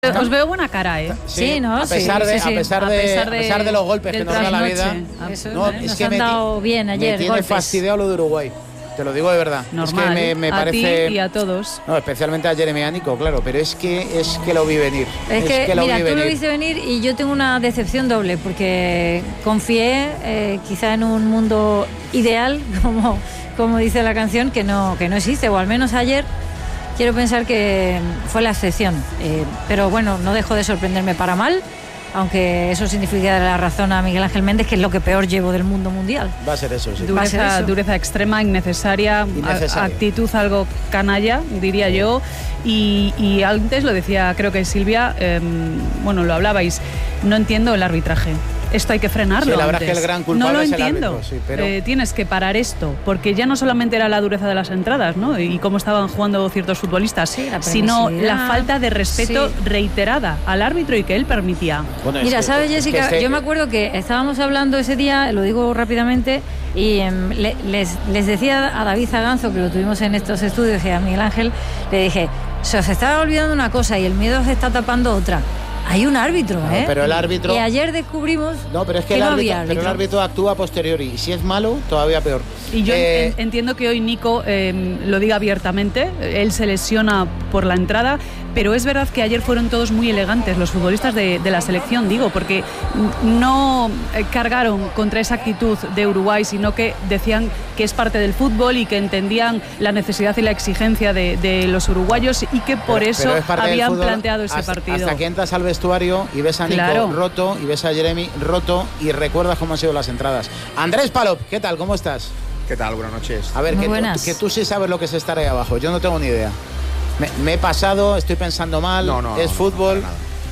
Os veo buena cara, ¿eh? Sí, ¿no? A pesar de los golpes que nos da la vida. No, es que me han dado bien ayer. Me tiene golpes. fastidiado lo de Uruguay. Te lo digo de verdad. Normal, es que me parece. A ti y a todos. No, especialmente a Jeremy y a Nico, claro, pero es que lo vi venir. Es que mira, tú lo viste venir y yo tengo una decepción doble, porque confié quizá en un mundo ideal, como dice la canción, que no existe, o al menos ayer quiero pensar que fue la excepción. Pero bueno, no dejó de sorprenderme para mal, aunque eso significa la razón a Miguel Ángel Méndez, que es lo que peor llevo del mundo mundial. Va a ser eso, sí. Dureza extrema, innecesaria. Actitud algo canalla, diría yo. Y antes lo decía, creo que Silvia, bueno, lo hablabais, no entiendo el arbitraje. Esto hay que frenarlo. Sí, la verdad es que el gran culpable no lo es entiendo. El árbitro, sí, pero... tienes que parar esto, porque ya no solamente era la dureza de las entradas, ¿no? Y cómo estaban jugando ciertos futbolistas, sino la falta de respeto reiterada al árbitro y que él permitía. Bueno, mira, ¿sabes, Jessica? Yo me acuerdo que estábamos hablando ese día, lo digo rápidamente, y les decía a David Zaganzo, que lo tuvimos en estos estudios, y a Miguel Ángel, le dije, se os estaba olvidando una cosa y el miedo se está tapando otra. Hay un árbitro, ¿eh? Pero el árbitro... Y ayer descubrimos que el árbitro actúa a posteriori. Y si es malo, todavía peor. Y yo entiendo que hoy Nico lo diga abiertamente. Él se lesiona por la entrada. Pero es verdad que ayer fueron todos muy elegantes los futbolistas de la selección, digo, porque no cargaron contra esa actitud de Uruguay, sino que decían que es parte del fútbol y que entendían la necesidad y la exigencia de los uruguayos y que por eso habían planteado ese partido. Hasta que entras al vestuario y ves a Nico roto y ves a Jeremy roto y recuerdas cómo han sido las entradas. Andrés Palop, ¿qué tal? ¿Cómo estás? ¿Qué tal? Buenas noches. A ver, que tú sí sabes lo que es estar ahí abajo. Yo no tengo ni idea. Me he pasado, estoy pensando mal, es fútbol.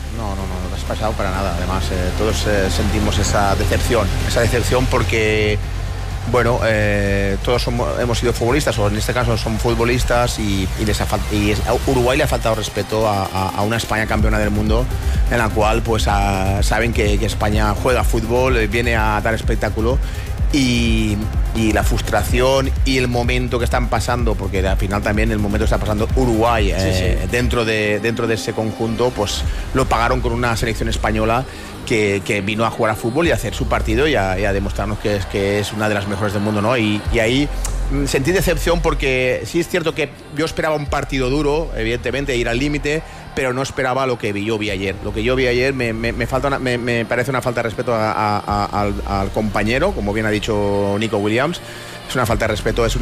No has pasado para nada. Además, todos sentimos esa decepción porque, bueno, todos hemos sido futbolistas, o en este caso son futbolistas, y a Uruguay le ha faltado respeto a una España campeona del mundo, en la cual pues saben que España juega fútbol, viene a dar espectáculo. Y la frustración y el momento que están pasando, porque al final también el momento que está pasando Uruguay dentro de ese conjunto, pues lo pagaron con una selección española que vino a jugar a fútbol y a hacer su partido y a demostrarnos que es una de las mejores del mundo, ¿no? Y ahí sentí decepción, porque sí es cierto que yo esperaba un partido duro, evidentemente, ir al límite, pero no esperaba lo que yo vi ayer. Lo que yo vi ayer me parece una falta de respeto al compañero, como bien ha dicho Nico Williams. Es una falta de respeto, es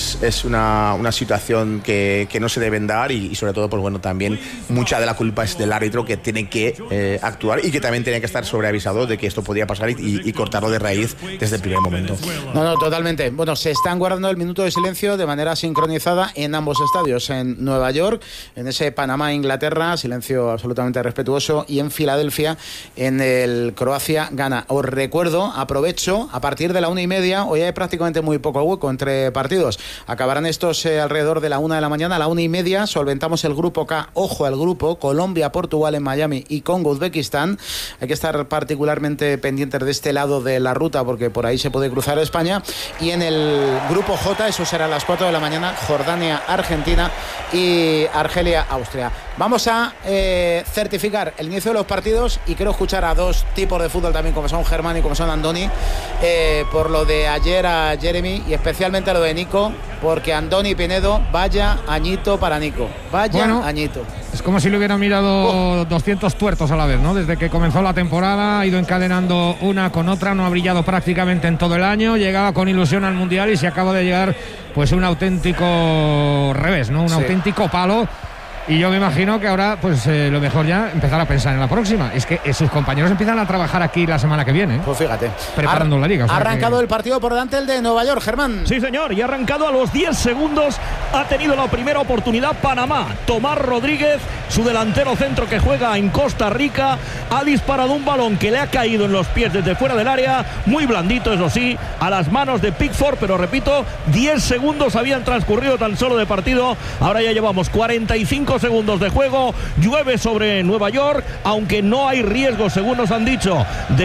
una situación que no se deben dar, y sobre todo, pues bueno, también mucha de la culpa es del árbitro, que tiene que actuar y que también tiene que estar sobreavisado de que esto podía pasar y cortarlo de raíz desde el primer momento. No, totalmente. Bueno, se están guardando el minuto de silencio de manera sincronizada en ambos estadios, en Nueva York, en ese Panamá-Inglaterra, silencio absolutamente respetuoso, y en Filadelfia, en el Croacia-Ghana. Os recuerdo, aprovecho, a partir de la 1:30, hoy hay prácticamente muy poco hueco entre partidos. Acabarán estos alrededor de la 1 de la mañana. A la 1:30 solventamos el grupo K. Ojo al grupo: Colombia, Portugal en Miami y Congo, Uzbekistán. Hay que estar particularmente pendientes de este lado de la ruta, porque por ahí se puede cruzar España. Y en el grupo J, eso será a las 4 de la mañana, Jordania, Argentina y Argelia, Austria. Vamos a certificar el inicio de los partidos, y quiero escuchar a dos tipos de fútbol también, como son Germán y como son Andoni, por lo de ayer a Jeremy, y especialmente lo de Nico, porque Andoni Pinedo, vaya añito para Nico, añito. Es como si le hubieran mirado 200 tuertos a la vez, ¿no? Desde que comenzó la temporada ha ido encadenando una con otra, no ha brillado prácticamente en todo el año, llegaba con ilusión al Mundial y se acaba de llegar pues un auténtico revés, ¿no? Un auténtico palo. Y yo me imagino que ahora, pues lo mejor ya empezar a pensar en la próxima. Es que sus compañeros empiezan a trabajar aquí la semana que viene. Pues fíjate. Preparando la liga. Ha arrancado el partido por delante, el de Nueva York, Germán. Sí, señor. Y ha arrancado a los 10 segundos. Ha tenido la primera oportunidad Panamá. Tomás Rodríguez, su delantero centro que juega en Costa Rica, ha disparado un balón que le ha caído en los pies desde fuera del área. Muy blandito, eso sí, a las manos de Pickford. Pero repito, 10 segundos habían transcurrido tan solo de partido. Ahora ya llevamos 45 segundos de juego. Llueve sobre Nueva York, aunque no hay riesgo, según nos han dicho,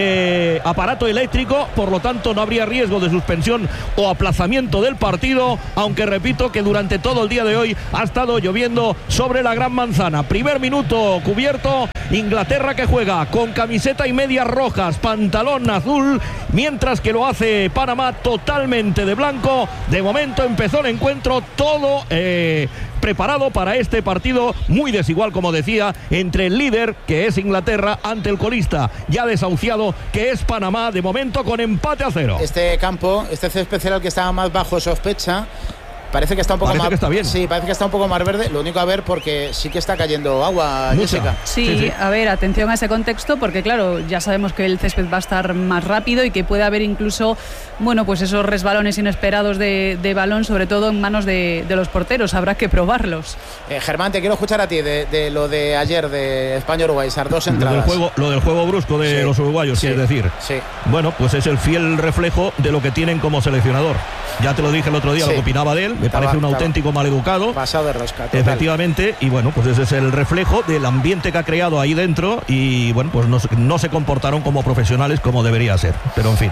de aparato eléctrico. Por lo tanto, no habría riesgo de suspensión o aplazamiento del partido. Aunque repito que durante todo el día de hoy ha estado lloviendo sobre la Gran Manzana. Primer minuto cubierto. Inglaterra que juega con camiseta y medias rojas, pantalón azul, mientras que lo hace Panamá totalmente de blanco. De momento empezó el encuentro todo preparado para este partido muy desigual, como decía, entre el líder, que es Inglaterra, ante el colista ya desahuciado, que es Panamá, de momento con empate a 0. Este campo, este césped era el que estaba más bajo sospecha. Parece que está un poco más. Está bien. Sí, parece que está un poco más verde. Lo único a ver, porque sí que está cayendo agua, mucha. Jessica. Sí, a ver, atención a ese contexto, porque claro, ya sabemos que el césped va a estar más rápido y que puede haber incluso, bueno, pues esos resbalones inesperados de balón, sobre todo en manos de los porteros. Habrá que probarlos. Germán, te quiero escuchar a ti de lo de ayer de España-Uruguay, esas dos entradas. Lo del juego brusco de los uruguayos, sí, quieres decir. Sí. Bueno, pues es el fiel reflejo de lo que tienen como seleccionador. Ya te lo dije el otro día, lo que opinaba de él. Me parece un auténtico maleducado. Pasado de rosca, total. Efectivamente, y bueno, pues ese es el reflejo del ambiente que ha creado ahí dentro. Y bueno, pues no se comportaron como profesionales como debería ser. Pero en fin,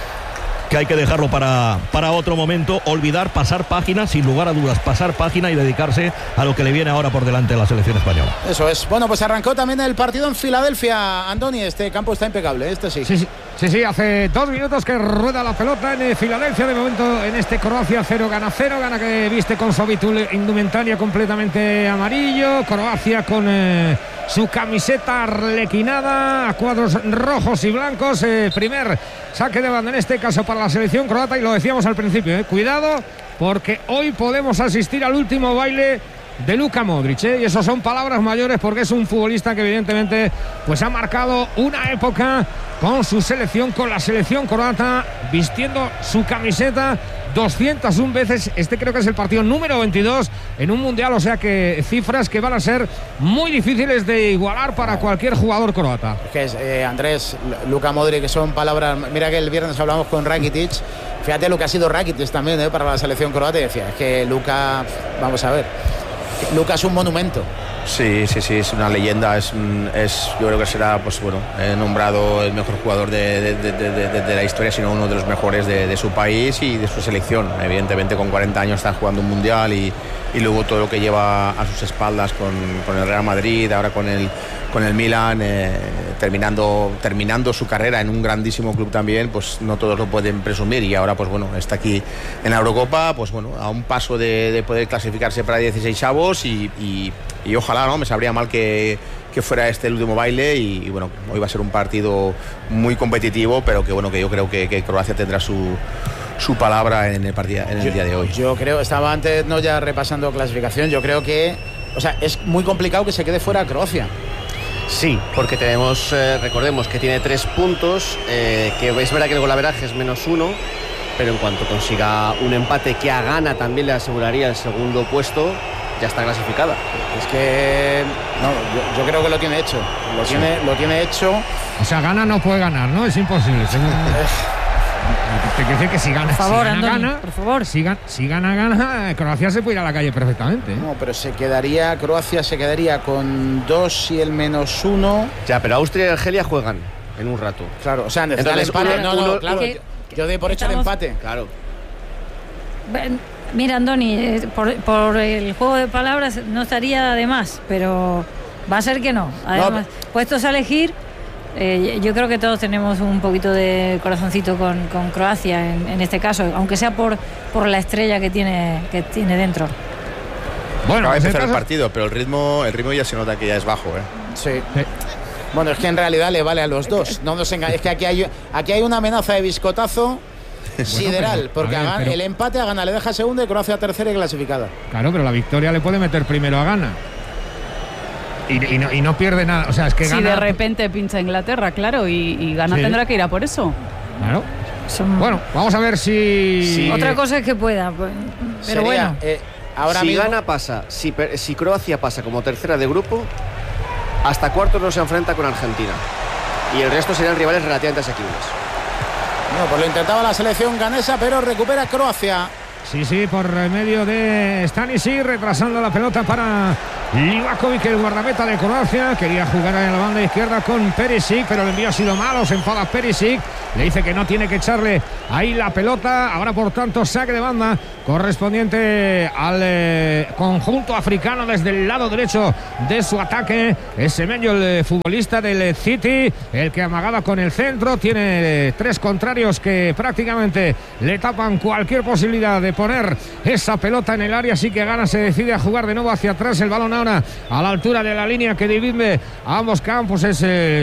que hay que dejarlo para otro momento. Olvidar, pasar página, sin lugar a dudas, pasar página y dedicarse a lo que le viene ahora por delante a la selección española. Eso es. Bueno, pues arrancó también el partido en Filadelfia, Andoni. Este campo está impecable, este sí. Sí, hace 2 minutos que rueda la pelota en Filadelfia. De momento en este Croacia 0 gana que viste con su habitual indumentaria completamente amarillo. Croacia con su camiseta arlequinada a cuadros rojos y blancos. Primer saque de banda en este caso para la selección croata, y lo decíamos al principio, cuidado, porque hoy podemos asistir al último baile de Luka Modric, y eso son palabras mayores, porque es un futbolista que evidentemente pues ha marcado una época con su selección, con la selección croata, vistiendo su camiseta 201 veces. Este creo que es el partido número 22 en un mundial, o sea que cifras que van a ser muy difíciles de igualar para cualquier jugador croata. Es que es, Andrés, Luka Modric, que son palabras. Mira que el viernes hablamos con Rakitic. Fíjate lo que ha sido Rakitic también para la selección croata, y decía, es que Luka, vamos a ver, Luka es un monumento. Sí, es una leyenda, yo creo que será, pues bueno, nombrado el mejor jugador de la historia, sino uno de los mejores de su país y de su selección. Evidentemente con 40 años está jugando un mundial y luego todo lo que lleva a sus espaldas con el Real Madrid, ahora con el Milan, terminando su carrera en un grandísimo club también, pues no todos lo pueden presumir, y ahora pues bueno, está aquí en la Eurocopa, pues bueno, a un paso de poder clasificarse para 16avos y ojalá, ¿no? Me sabría mal que fuera este el último baile, y bueno, hoy va a ser un partido muy competitivo, pero que bueno, que yo creo que Croacia tendrá su palabra en el día de hoy. Yo creo, estaba antes ya repasando clasificación, yo creo que, o sea, es muy complicado que se quede fuera Croacia. Sí, porque recordemos que tiene 3 puntos, que es verdad que el golaveraje es -1, pero en cuanto consiga un empate que a Ghana también le aseguraría el segundo puesto, ya está clasificada. Es que no, yo creo que lo tiene hecho. Lo tiene hecho. O sea, Ghana no puede ganar, ¿no? Es imposible. Te quiero decir que si gana, por favor, Ghana, por favor. Si gana, Croacia se puede ir a la calle perfectamente. No, pero Croacia se quedaría con 2 y el -1. Ya, pero Austria y Argelia juegan en un rato. Claro, o sea, necesita el empate. Claro. Yo doy por hecho el empate. Claro. Mira, Andoni, por el juego de palabras no estaría de más, pero va a ser que no. Además, puestos a elegir, yo creo que todos tenemos un poquito de corazoncito con Croacia en este caso, aunque sea por la estrella que tiene dentro. Bueno, acaba de empezar el partido, pero el ritmo ya se nota que ya es bajo, Sí. Bueno, es que en realidad le vale a los dos. No nos engañes, es que aquí hay una amenaza de biscotazo sideral, porque el empate a Ghana le deja segunda y Croacia tercera y clasificada. Claro, pero la victoria le puede meter primero a Ghana. Y no pierde nada. O sea, es que si Ghana... de repente pincha Inglaterra, claro, y Ghana tendrá que ir a por eso. Claro. Bueno, vamos a ver si... Otra cosa es que pueda, pero bueno. Ahora si Ghana pasa, si Croacia pasa como tercera de grupo, hasta cuartos no se enfrenta con Argentina. Y el resto serían rivales relativamente asequibles. Bueno, pues lo intentaba la selección ganesa, pero recupera Croacia. Sí, por medio de Stanisic, retrasando la pelota para Livakovic, el guardameta de Croacia, quería jugar en la banda izquierda con Perisic, pero el envío ha sido malo, se enfada Perisic, le dice que no tiene que echarle ahí la pelota. Ahora por tanto saque de banda correspondiente al conjunto africano desde el lado derecho de su ataque. Es Semenyo, el futbolista del City, el que amagaba con el centro, tiene 3 contrarios que prácticamente le tapan cualquier posibilidad de poner esa pelota en el área, así que Ghana se decide a jugar de nuevo hacia atrás. El balón ahora a la altura de la línea que divide a ambos campos es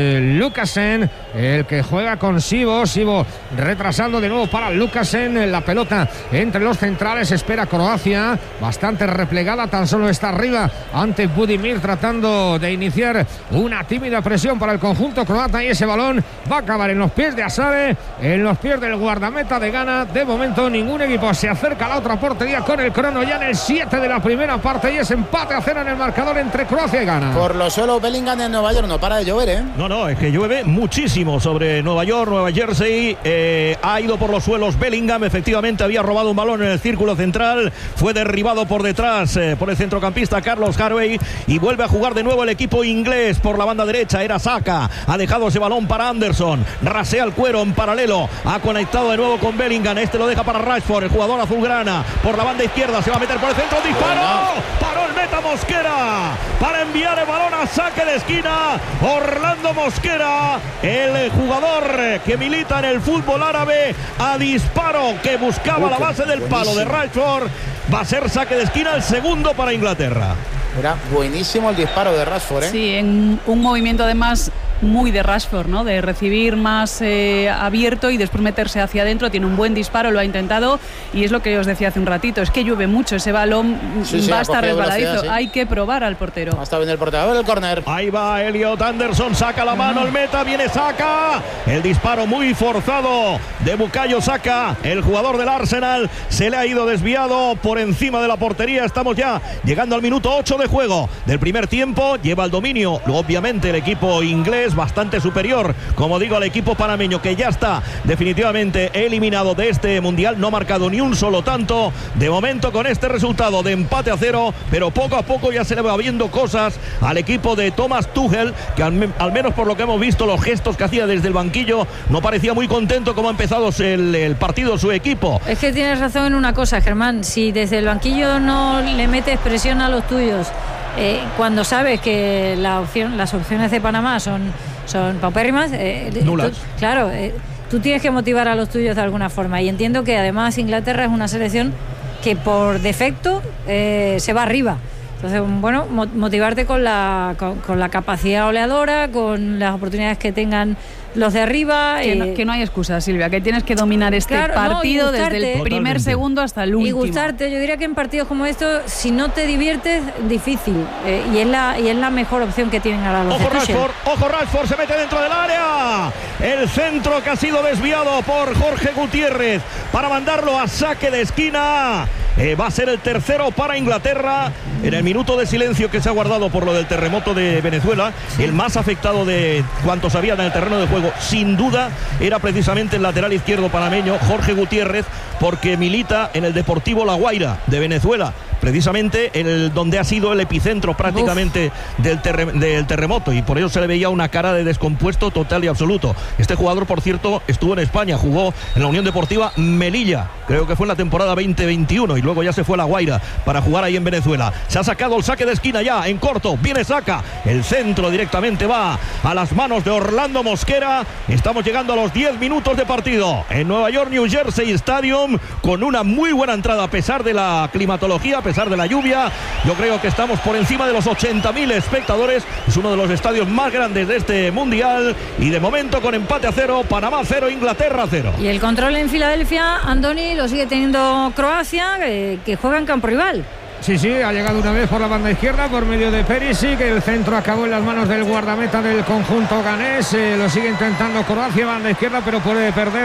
Lucasen, el que juega con Sivo retrasando de nuevo para Lucasen, la pelota entre los centrales, espera Croacia, bastante replegada, tan solo está arriba ante Budimir, tratando de iniciar una tímida presión para el conjunto croata, y ese balón va a acabar en los pies de Asare, en los pies del guardameta de Ghana. De momento ningún equipo se acerca a la otra portería con el crono ya en el 7 de la primera parte, y es empate a 0 en el marcador entre Croacia y Ghana. Por los suelos, Bellingham en Nueva York no para de llover, ¿eh? No, es que llueve muchísimo sobre Nueva York, Nueva Jersey. Ha ido por los suelos Bellingham, efectivamente había robado un balón en el círculo central, fue derribado por detrás por el centrocampista Carlos Harvey, y vuelve a jugar de nuevo el equipo inglés por la banda derecha. Era Saka, ha dejado ese balón para Anderson, rasea el cuero en paralelo, ha conectado de nuevo con Bellingham, este lo deja para Rashford, el jugador azulgrana por la banda izquierda, se va a meter por el centro, disparo, paró el meta Mosquera para enviar el balón a saque de esquina. Orlando Mosquera, el jugador que milita en el fútbol árabe, a disparo que buscaba la base del palo de Rashford. Va a ser saque de esquina, el segundo para Inglaterra. Era buenísimo el disparo de Rashford, ¿eh? Sí, en un movimiento además muy de Rashford, ¿no? De recibir más abierto y después meterse hacia adentro. Tiene un buen disparo, lo ha intentado, y es lo que os decía hace un ratito, es que llueve mucho, ese balón va a estar resbaladizo, sí. Hay que probar al portero. Hasta bien el portero, a ver el córner. Ahí va Elliot Anderson, saca la mano, el meta, viene Saka, el disparo muy forzado de Bukayo Saka, el jugador del Arsenal, se le ha ido desviado por encima de la portería. Estamos ya llegando al minuto 8 de juego del primer tiempo, lleva el dominio obviamente el equipo inglés, bastante superior, como digo, al equipo panameño, que ya está definitivamente eliminado de este mundial, no ha marcado ni un solo tanto de momento con este resultado de empate a 0, pero poco a poco ya se le va viendo cosas al equipo de Thomas Tuchel, que al menos por lo que hemos visto, los gestos que hacía desde el banquillo, no parecía muy contento como ha empezado el partido su equipo. Es que tienes razón en una cosa, Germán, si desde el banquillo no le metes presión a los tuyos, cuando sabes que las opciones de Panamá son paupérrimas, nulas. Claro, tú tienes que motivar a los tuyos de alguna forma, y entiendo que además Inglaterra es una selección que por defecto se va arriba. Entonces, bueno, motivarte con la capacidad goleadora, con las oportunidades que tengan los de arriba. Que no hay excusa, Silvia, que tienes que dominar este partido desde el primer segundo hasta el último. Y gustarte. Yo diría que en partidos como estos, si no te diviertes, difícil. Y es la mejor opción que tienen ahora los de Ojo Rashford, se mete dentro del área. El centro que ha sido desviado por Jorge Gutiérrez para mandarlo a saque de esquina. Va a ser el tercero para Inglaterra en el minuto de silencio que se ha guardado por lo del terremoto de Venezuela. El más afectado de cuantos había en el terreno de juego, sin duda, era precisamente el lateral izquierdo panameño Jorge Gutiérrez, porque milita en el Deportivo La Guaira de Venezuela, precisamente donde ha sido el epicentro prácticamente del terremoto, y por ello se le veía una cara de descompuesto total y absoluto. Este jugador, por cierto, estuvo en España, jugó en la Unión Deportiva Melilla, creo que fue en la temporada 2021, y luego ya se fue a La Guaira para jugar ahí en Venezuela. Se ha sacado el saque de esquina ya en corto, viene Saka, el centro directamente va a las manos de Orlando Mosquera. Estamos llegando a los 10 minutos de partido en Nueva York New Jersey Stadium, con una muy buena entrada a pesar de la climatología, a pesar de la lluvia. Yo creo que estamos por encima de los 80.000 espectadores. Es uno de los estadios más grandes de este mundial, y de momento con empate a 0, Panamá 0, Inglaterra 0. Y el control en Filadelfia, Andoni, lo sigue teniendo Croacia, que juega en campo rival. Sí, ha llegado una vez por la banda izquierda por medio de Perisic, el centro acabó en las manos del guardameta del conjunto ganés, lo sigue intentando Croacia, banda izquierda, pero puede perder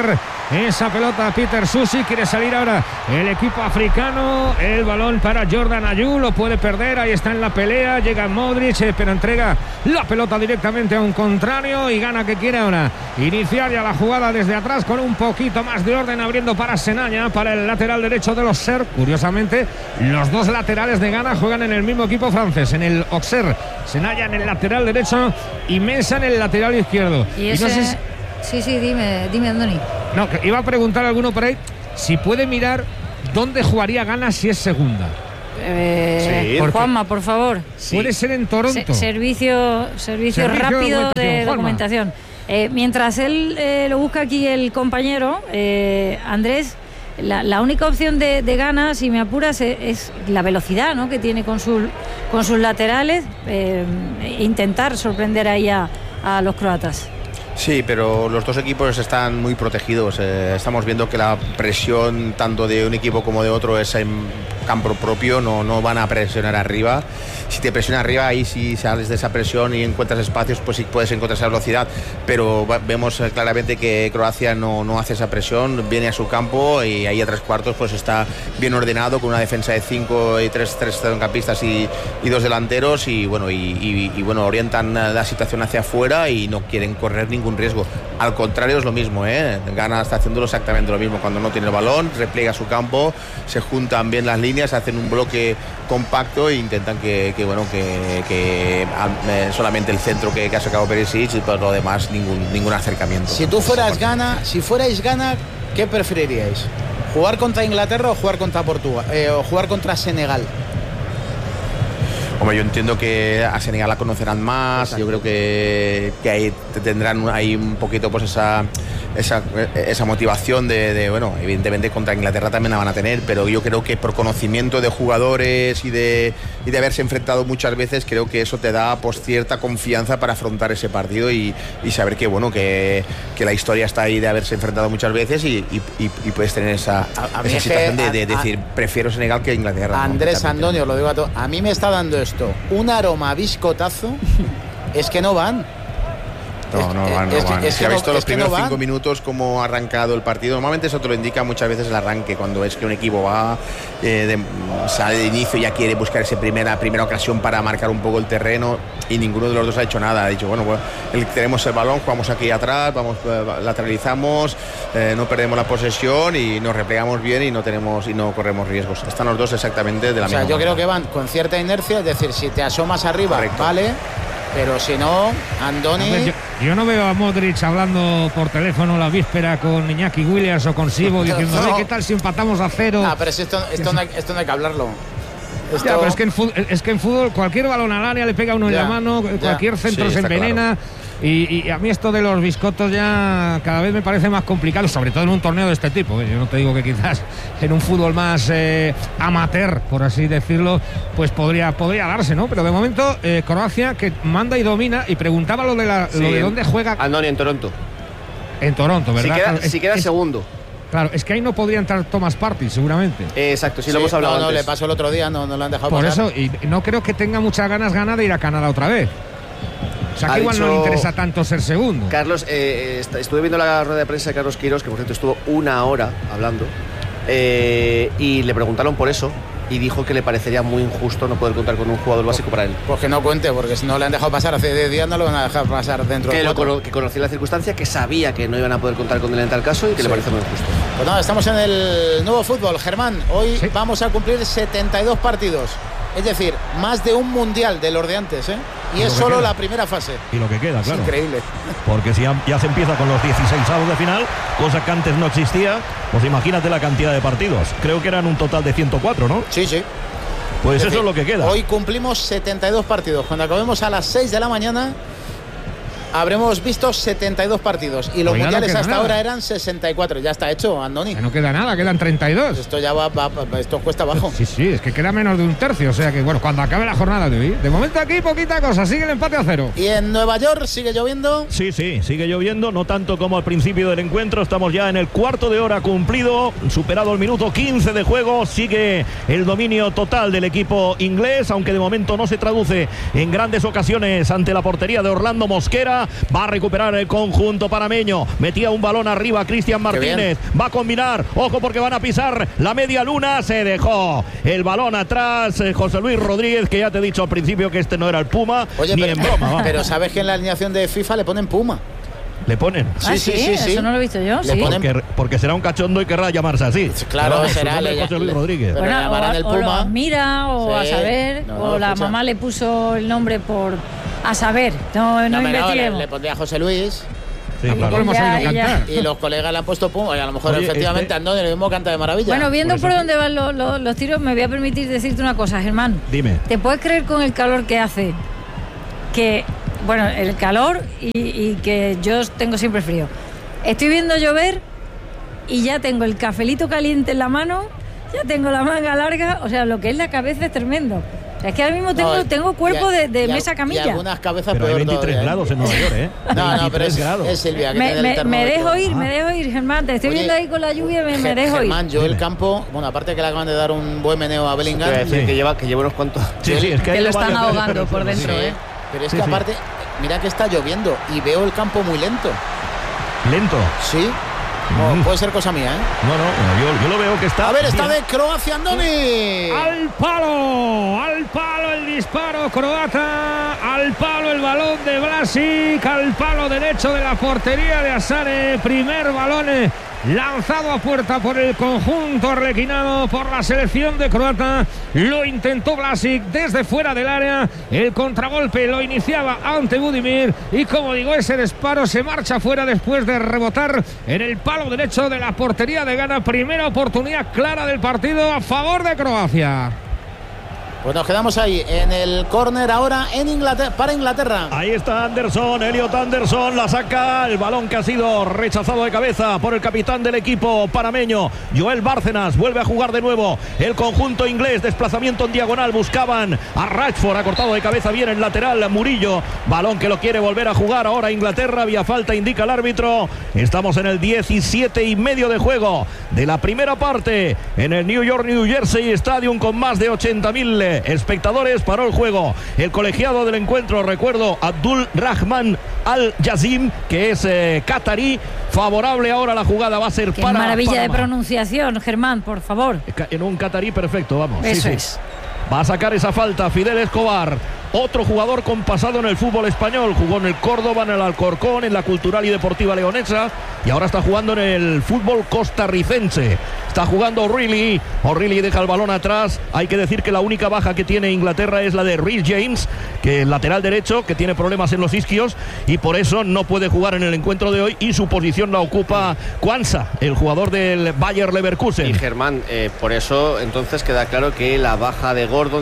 esa pelota Peter Susi. Quiere salir ahora el equipo africano. El balón para Jordan Ayew, lo puede perder. Ahí está en la pelea. Llega Modric, pero entrega la pelota directamente a un contrario. Y Ghana, que quiere ahora iniciar ya la jugada desde atrás con un poquito más de orden, abriendo para Senaya, para el lateral derecho de los Auxerre. Curiosamente, los dos laterales de Ghana juegan en el mismo equipo francés, en el Auxerre. Senaya en el lateral derecho y Mensah en el lateral izquierdo. Y ese... no sé si... Sí, dime, Andoni. No, que iba a preguntar a alguno por ahí si puede mirar dónde jugaría Ghana si es segunda. Sí. Juanma, por favor. Puede ser en Toronto. Servicio rápido de documentación. Mientras él lo busca aquí el compañero, Andrés, la única opción de Ghana, si me apuras, es la velocidad, ¿no?, que tiene con sus laterales, intentar sorprender ahí a los croatas. Sí, pero los dos equipos están muy protegidos. Estamos viendo que la presión tanto de un equipo como de otro es en campo propio, no van a presionar arriba. Si te presiona arriba, ahí sí sales de esa presión y encuentras espacios, pues sí puedes encontrar esa velocidad, pero vemos claramente que Croacia no hace esa presión, viene a su campo y ahí a tres cuartos pues está bien ordenado, con una defensa de 5 y 3 centrocampistas y 2 delanteros, y bueno, orientan la situación hacia afuera y no quieren correr ningún riesgo. Al contrario, es lo mismo, Ghana está haciéndolo exactamente lo mismo. Cuando no tiene el balón, repliega su campo, se juntan bien las líneas, hacen un bloque compacto e intentan que solamente el centro que ha sacado Perisic, y por lo demás ningún acercamiento. Si fuerais Ghana, ¿qué preferiríais? ¿Jugar contra Inglaterra o jugar contra Portugal? ¿O jugar contra Senegal? Hombre, yo entiendo que a Senegal la conocerán más. Exacto. Yo creo que ahí tendrán ahí un poquito pues esa motivación de bueno, evidentemente contra Inglaterra también la van a tener, pero yo creo que por conocimiento de jugadores y de haberse enfrentado muchas veces, creo que eso te da pues cierta confianza para afrontar ese partido y saber que bueno, que la historia está ahí de haberse enfrentado muchas veces y puedes tener esa situación de decir prefiero Senegal que Inglaterra. Andrés, Andoni, os lo digo a todos, a mí me está dando esto un aroma a biscotazo. Es que no van. No van. Se ha visto los primeros 5 minutos cómo ha arrancado el partido. Normalmente eso te lo indica muchas veces el arranque, cuando es que un equipo va sale de inicio y ya quiere buscar esa primera ocasión para marcar un poco el terreno, y ninguno de los dos ha hecho nada. Ha dicho, bueno, tenemos el balón, jugamos aquí atrás, lateralizamos, no perdemos la posesión y nos replegamos bien y no corremos riesgos. Están los dos exactamente de la misma manera. Yo creo que van con cierta inercia, es decir, si te asomas arriba, correcto, vale. Pero si no, Andoni... Yo no veo a Modric hablando por teléfono la víspera con Iñaki Williams o con Sibo diciendo, ¿qué tal si empatamos a 0? Pero si esto no hay que hablarlo. Ya, pero es que en fútbol cualquier balón al área le pega uno en la mano, cualquier centro se envenena. Claro. Y a mí esto de los biscotos ya cada vez me parece más complicado, sobre todo en un torneo de este tipo. Yo no te digo que quizás en un fútbol más amateur, por así decirlo, pues podría darse, ¿no? Pero de momento Croacia, que manda y domina. Y preguntaba lo de dónde juega. Andoni, en Toronto. En Toronto, ¿verdad? Si queda segundo. Claro, es que ahí no podría entrar Thomas Partey, seguramente. Exacto, sí, lo hemos hablado antes. Le pasó el otro día, no lo han dejado por pasar. Por eso, y no creo que tenga muchas ganas de ir a Canadá otra vez. O sea, que igual no le interesa tanto ser segundo. Carlos, estuve viendo la rueda de prensa de Carlos Queiroz, que por cierto estuvo 1 hora hablando, y le preguntaron por eso, y dijo que le parecería muy injusto no poder contar con un jugador básico para él. Pues que no cuente, porque si no le han dejado pasar hace 10 días, no lo van a dejar pasar dentro de 4. Que conocía la circunstancia, que sabía que no iban a poder contar con él en tal caso y que le parece muy injusto. Pues nada, estamos en el nuevo fútbol, Germán. Hoy vamos a cumplir 72 partidos. Es decir, más de un mundial de los de antes, Y es solo la primera fase. Y lo que queda, claro. Es increíble. Porque si ya se empieza con los 16avos de final, cosa que antes no existía, pues imagínate la cantidad de partidos. Creo que eran un total de 104, ¿no? Sí. Pues eso es lo que queda. Hoy cumplimos 72 partidos. Cuando acabemos a las 6 de la mañana, habremos visto 72 partidos. Y los mundiales hasta ahora eran 64. Ya está hecho, Andoni. Que no queda nada, quedan 32. Esto ya esto cuesta abajo. Sí, es que queda menos de un tercio. O sea que, bueno, cuando acabe la jornada de hoy. De momento aquí poquita cosa, sigue el empate a 0. ¿Y en Nueva York sigue lloviendo? Sí, sigue lloviendo, no tanto como al principio del encuentro. Estamos ya en el cuarto de hora cumplido, superado el minuto 15 de juego. Sigue el dominio total del equipo inglés, aunque de momento no se traduce en grandes ocasiones ante la portería de Orlando Mosquera. pelota. Va a recuperar el conjunto panameño. Metía un balón arriba Cristian Martínez. Va a combinar. Ojo porque van a pisar la media luna. Se dejó el balón atrás José Luis Rodríguez, que ya te he dicho al principio que este no era el Puma. Oye, ni en broma. Vamos. Pero sabes que en la alineación de FIFA le ponen Puma. ¿Le ponen? Sí. Eso no lo he visto yo. Le ponen... porque será un cachondo y querrá llamarse así. Claro, será José Luis Rodríguez. Pero bueno, o lo admira, o a saber, o la mamá le puso el nombre por a saber. No investiguemos. Le pondría José Luis. Sí, claro. Hemos oído cantar. Y los colegas le han puesto Puma. Y a lo mejor efectivamente Andón el mismo canta de maravilla. Bueno, viendo por dónde van los tiros, me voy a permitir decirte una cosa, Germán. Dime. ¿Te puedes creer con el calor que hace? Que, bueno, el calor y que yo tengo siempre frío. Estoy viendo llover y ya tengo el cafelito caliente en la mano, ya tengo la manga larga, o sea, lo que es la cabeza es tremendo. O sea, es que ahora mismo tengo cuerpo de mesa camilla. Y algunas cabezas pero peor hay 23 grados en Nueva York, ¿eh? No, pero es Silvia. Me dejo ir, Germán. Te estoy viendo ahí con la lluvia, me dejo ir. Germán, yo el campo, bueno, aparte que le acaban de dar un buen meneo a Bellingham. Que lleva unos cuantos. Sí, es que lo están ahogando por dentro, ¿eh? Pero es que aparte, mira que está lloviendo y veo el campo muy lento. ¿Lento? Sí. No, puede ser cosa mía, ¿eh? No, yo lo veo que está... A ver, está de Croacia, Andoni. Al palo el disparo croata, al palo el balón de Vlasic, al palo derecho de la portería de Asare. Primer balón lanzado a puerta por el conjunto arlequinado, por la selección de Croata. Lo intentó Vlasic desde fuera del área. El contragolpe lo iniciaba ante Budimir. Y como digo, ese disparo se marcha fuera después de rebotar en el palo derecho de la portería de Ghana. Primera oportunidad clara del partido a favor de Croacia. Pues nos quedamos ahí en el córner ahora para Inglaterra. Ahí está Anderson, Elliot Anderson, la saca, el balón que ha sido rechazado de cabeza por el capitán del equipo panameño, Joel Bárcenas. Vuelve a jugar de nuevo el conjunto inglés, desplazamiento en diagonal, buscaban a Rashford, ha cortado de cabeza bien el lateral Murillo, balón que lo quiere volver a jugar ahora Inglaterra, vía falta indica el árbitro. Estamos en el 17,5 de juego de la primera parte en el New York New Jersey Stadium, con más de 80.000 espectadores. Paró el juego el colegiado del encuentro, recuerdo, Abdul Rahman Al Yazim, que es catarí. Favorable ahora la jugada, va a ser para maravilla Panamá. De pronunciación, Germán, por favor. En un catarí perfecto, vamos. Eso es. Va a sacar esa falta Fidel Escobar, otro jugador con pasado en el fútbol español. Jugó en el Córdoba, en el Alcorcón, en la Cultural y Deportiva Leonesa, y ahora está jugando en el fútbol costarricense. Está jugando O'Reilly. O'Reilly deja el balón atrás. Hay que decir que la única baja que tiene Inglaterra es la de Reece James, que el lateral derecho, que tiene problemas en los isquios y por eso no puede jugar en el encuentro de hoy, y su posición la ocupa Quansah, el jugador del Bayer Leverkusen. Y Germán, por eso entonces queda claro que la baja de Gordon,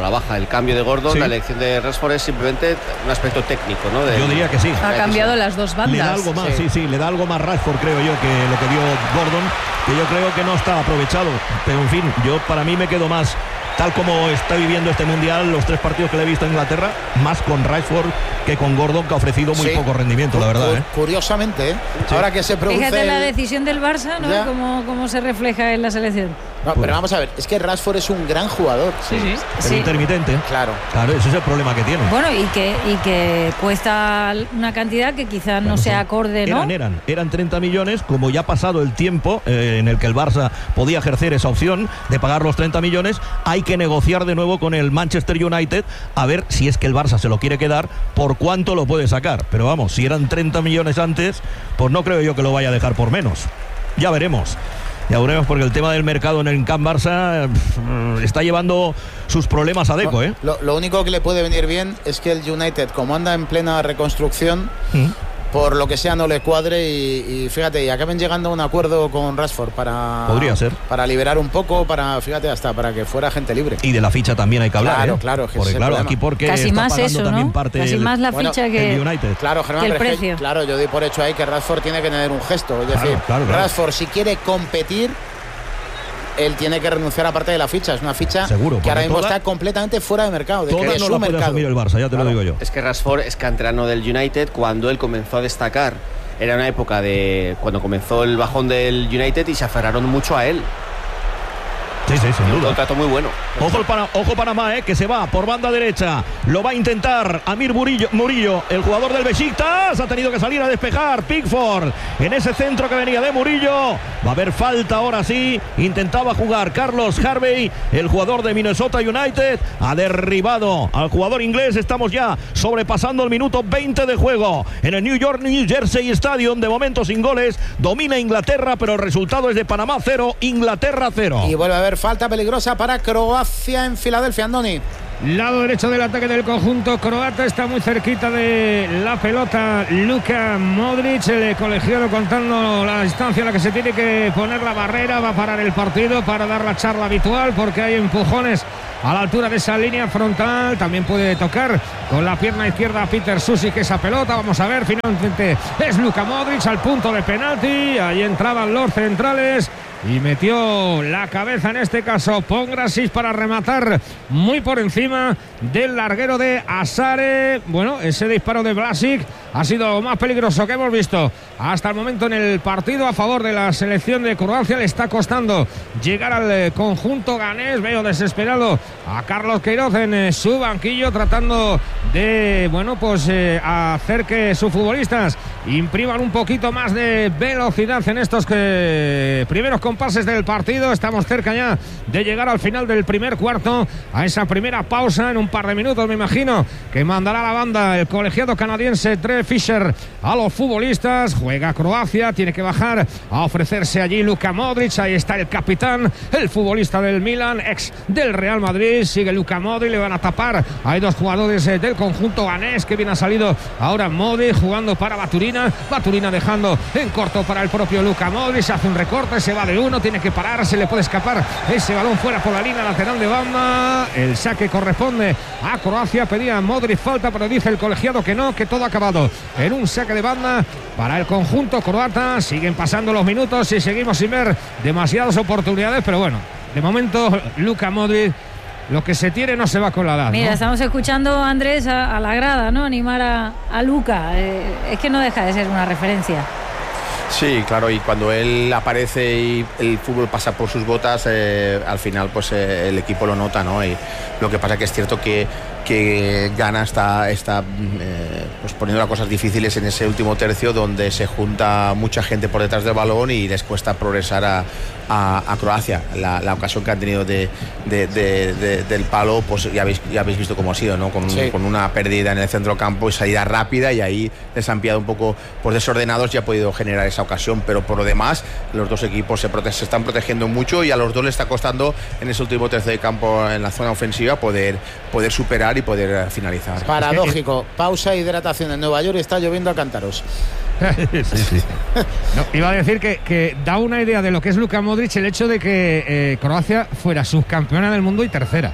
el cambio de Gordon, sí, la elección de Rashford es simplemente un aspecto técnico, ¿no? Yo diría que sí. Ha cambiado las dos bandas. Le da algo más, sí, le da algo más Rashford, creo yo, que lo que dio Gordon, que yo creo que no está aprovechado. Pero en fin, yo para mí me quedo más, tal como está viviendo este mundial, los 3 partidos que le he visto a Inglaterra, más con Rashford que con Gordon, que ha ofrecido muy poco rendimiento, la verdad. Curiosamente, sí, ahora que se produce... Fíjate la decisión del Barça, ¿no? Cómo se refleja en la selección. No, pero vamos a ver, es que Rashford es un gran jugador. Pero intermitente. Claro, ese es el problema que tiene. Bueno, y que cuesta una cantidad que quizás no sea acorde, ¿no? Eran 30 millones, como ya ha pasado el tiempo en el que el Barça podía ejercer esa opción de pagar los 30 millones, hay que negociar de nuevo con el Manchester United a ver si es que el Barça se lo quiere quedar, por cuánto lo puede sacar. Pero vamos, si eran 30 millones antes, pues no creo yo que lo vaya a dejar por menos. Ya veremos. Porque el tema del mercado en el Camp Barça está llevando sus problemas a Deco, ¿eh? Lo único que le puede venir bien es que el United, como anda en plena reconstrucción, por lo que sea no le cuadre y fíjate, y acaben llegando a un acuerdo con Rashford podría ser, para liberar un poco, hasta para que fuera gente libre. Y de la ficha también hay que hablar, claro, porque casi está más pagando eso, también ¿no? parte casi más la ficha que el United. Claro, Germán, que el precio. Claro, yo doy por hecho ahí que Rashford tiene que tener un gesto, es decir, Rashford, si quiere competir, él tiene que renunciar a parte de la ficha. Es una ficha seguro, que ahora mismo está completamente fuera de mercado. Toda no la puede asumir el Barça, ya te lo digo yo. Es que Rashford es canterano del United. Cuando él comenzó a destacar, era una época de cuando comenzó el bajón del United y se aferraron mucho a él. Sí, sin duda. Un trato muy bueno. Ojo Panamá, que se va por banda derecha. Lo va a intentar Amir Murillo, el jugador del Besiktas. Ha tenido que salir a despejar Pickford en ese centro que venía de Murillo. Va a haber falta ahora sí. Intentaba jugar Carlos Harvey, el jugador de Minnesota United. Ha derribado al jugador inglés. Estamos ya sobrepasando el minuto 20 de juego en el New Jersey Stadium. De momento sin goles. Domina Inglaterra, pero el resultado es de Panamá 0, Inglaterra 0. Y vuelve a haber falta peligrosa para Croacia en Filadelfia, Andoni. Lado derecho del ataque del conjunto croata, está muy cerquita de la pelota Luka Modric, el colegiado contando la distancia a la que se tiene que poner la barrera. Va a parar el partido para dar la charla habitual porque hay empujones a la altura de esa línea frontal. También puede tocar con la pierna izquierda a Peter Susic esa pelota. Vamos a ver, finalmente es Luka Modric al punto de penalti. Ahí entraban los centrales y metió la cabeza en este caso Pongracic para rematar muy por encima del larguero de Asare. Bueno, ese disparo de Vlasic ha sido lo más peligroso que hemos visto hasta el momento en el partido a favor de la selección de Croacia. Le está costando llegar al conjunto ganés. Veo desesperado a Carlos Queiroz en su banquillo tratando de, hacer que sus futbolistas impriman un poquito más de velocidad en estos primeros compases del partido. Estamos cerca ya de llegar al final del primer cuarto, a esa primera pausa. En un par de minutos me imagino que mandará la banda el colegiado canadiense Trey Fisher a los futbolistas. Juega Croacia, tiene que bajar a ofrecerse allí Luka Modric. Ahí está el capitán, el futbolista del Milan, ex del Real Madrid. Sigue Luka Modric, le van a tapar. Hay dos jugadores del conjunto ganés, que bien ha salido ahora Modric jugando para Baturina dejando en corto para el propio Luka Modric. Se hace un recorte, se va de uno, tiene que parar, se le puede escapar ese balón fuera por la línea lateral de banda. El saque corresponde a Croacia. Pedía Modric falta, pero dice el colegiado que no, que todo ha acabado en un saque de banda para el conjunto croata. Siguen pasando los minutos y seguimos sin ver demasiadas oportunidades, pero bueno, de momento Luka Modric, lo que se tiene no se va con la edad. Mira, ¿no? Estamos escuchando, Andrés, a la grada, ¿no? Animar a Luka. Es que no deja de ser una referencia. Sí, claro, y cuando él aparece y el fútbol pasa por sus botas, al final pues el equipo lo nota, ¿no? Y lo que pasa que es cierto que Ghana está pues poniendo las cosas difíciles en ese último tercio, donde se junta mucha gente por detrás del balón y les cuesta progresar a Croacia. La ocasión que han tenido del palo, pues ya habéis visto cómo ha sido, ¿no? Con una pérdida en el centro campo y salida rápida, y ahí les han pillado un poco pues desordenados y ha podido generar esa ocasión. Pero por lo demás, los dos equipos se están protegiendo mucho y a los dos les está costando en ese último tercio de campo en la zona ofensiva poder superar y poder finalizar. Paradójico, pausa e hidratación en Nueva York y está lloviendo a cántaros. Sí. No, iba a decir que da una idea de lo que es Luka Modric el hecho de que Croacia fuera subcampeona del mundo y tercera.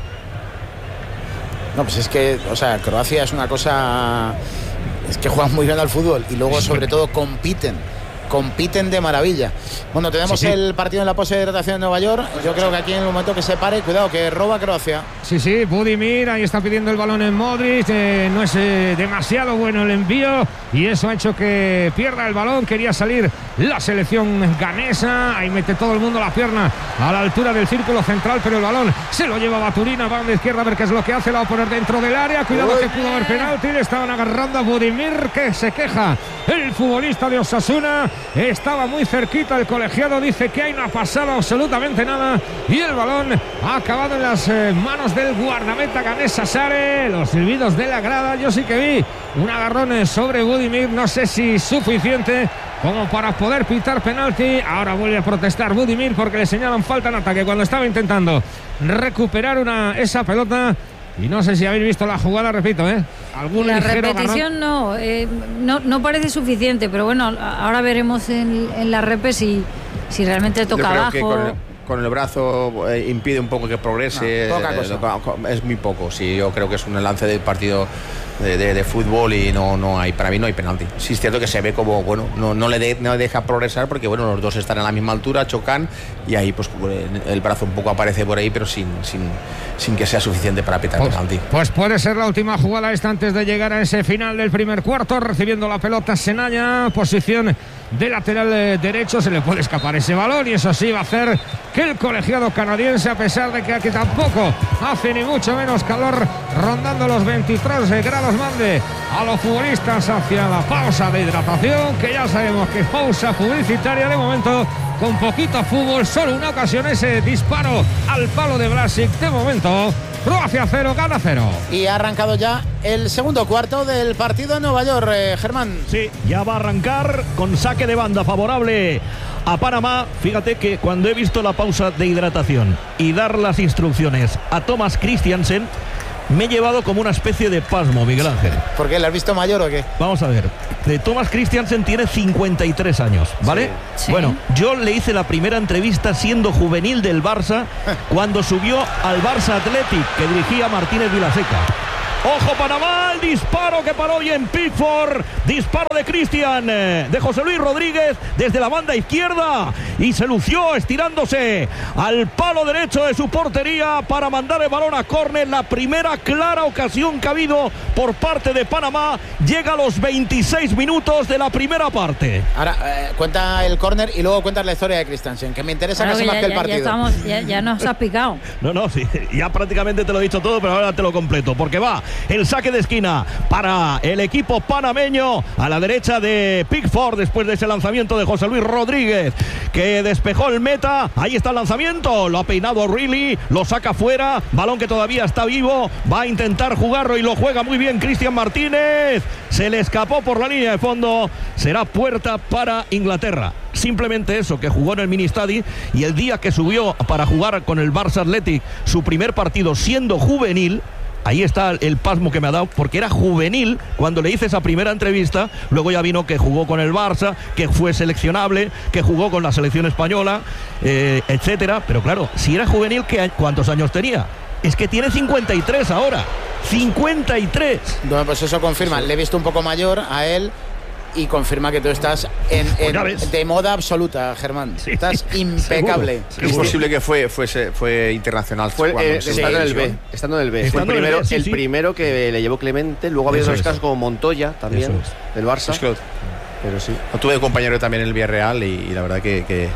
No, pues es que, Croacia es una cosa, es que juegan muy bien al fútbol y luego sobre todo compiten de maravilla. Bueno, tenemos el partido en la pose de hidratación en Nueva York. Yo creo que aquí en el momento que se pare, cuidado, que roba Croacia. Sí, Budimir, ahí está pidiendo el balón en Modric. No es demasiado bueno el envío y eso ha hecho que pierda el balón. Quería salir la selección ganesa. Ahí mete todo el mundo la pierna a la altura del círculo central, pero el balón se lo lleva Baturina. Va a la izquierda a ver qué es lo que hace. La va a poner dentro del área. Cuidado que pudo haber penalti. Le estaban agarrando a Budimir, que se queja el futbolista de Osasuna. Estaba muy cerquita el colegiado, dice que ahí no ha pasado absolutamente nada y el balón ha acabado en las manos del guardameta ganés Asare. Los silbidos de la grada, yo sí que vi un agarrón sobre Budimir, no sé si suficiente como para poder pitar penalti. Ahora vuelve a protestar Budimir porque le señalan falta en ataque cuando estaba intentando recuperar esa pelota. Y no sé si habéis visto la jugada, repito, la repetición no parece suficiente, pero bueno, ahora veremos en la repe si realmente toca abajo. Que con el brazo impide un poco que progrese. Poca cosa. Es muy poco, sí, yo creo que es un lance del partido de fútbol y no hay, para mí no hay penalti. Sí es cierto que se ve como, no le deja progresar porque, los dos están a la misma altura, chocan y ahí pues el brazo un poco aparece por ahí, pero sin que sea suficiente para pitar penalti. Pues puede ser la última jugada esta antes de llegar a ese final del primer cuarto, recibiendo la pelota Senaya, posición de lateral derecho. Se le puede escapar ese balón y eso sí va a hacer que el colegiado canadiense, a pesar de que aquí tampoco hace ni mucho menos calor, rondando los 23 grados, mande a los futbolistas hacia la pausa de hidratación, que ya sabemos que es pausa publicitaria de momento, con poquito fútbol, solo una ocasión, ese disparo al palo de Vlasic. De momento, Croacia 0, Ghana 0. Y ha arrancado ya el segundo cuarto del partido en Nueva York, Germán. Sí, ya va a arrancar con saque de banda favorable a Panamá. Fíjate que cuando he visto la pausa de hidratación y dar las instrucciones a Thomas Christiansen, me he llevado como una especie de pasmo, Miguel Ángel. ¿Por qué? ¿Le has visto mayor o qué? Vamos a ver. Thomas Christiansen tiene 53 años, ¿vale? Sí. Bueno, yo le hice la primera entrevista siendo juvenil del Barça cuando subió al Barça Athletic, que dirigía Martínez Vilaseca. Ojo Panamá, el disparo que paró bien Pickford, disparo de Cristian, de José Luis Rodríguez desde la banda izquierda y se lució estirándose al palo derecho de su portería para mandar el balón a córner. La primera clara ocasión que ha habido por parte de Panamá llega a los 26 minutos de la primera parte. Ahora cuenta el córner y luego cuentas la historia de Christiansen, que me interesa casi más que el partido. Ya nos has picado. No, sí, ya prácticamente te lo he dicho todo, pero ahora te lo completo, porque va el saque de esquina para el equipo panameño a la derecha de Pickford, después de ese lanzamiento de José Luis Rodríguez, que despejó el meta. Ahí está el lanzamiento, lo ha peinado Reilly, lo saca fuera, balón que todavía está vivo, va a intentar jugarlo y lo juega muy bien Cristian Martínez, se le escapó por la línea de fondo, será puerta para Inglaterra. Simplemente eso, que jugó en el Ministadi, y el día que subió para jugar con el Barça Athletic su primer partido siendo juvenil, ahí está el pasmo que me ha dado, porque era juvenil cuando le hice esa primera entrevista. Luego ya vino que jugó con el Barça, que fue seleccionable, que jugó con la selección española, etcétera. Pero claro, si era juvenil, ¿cuántos años tenía? Es que tiene 53 ahora. 53. Bueno, pues eso confirma. Le he visto un poco mayor a él y confirma que tú estás de moda absoluta, Germán. Sí. Estás impecable. Seguro. Es posible que fue internacional. Estando en el B. Fue el primero que le llevó Clemente. Luego había otros casos como Montoya también, del Barça. Pero sí. Tuve compañero también en el Villarreal y la verdad que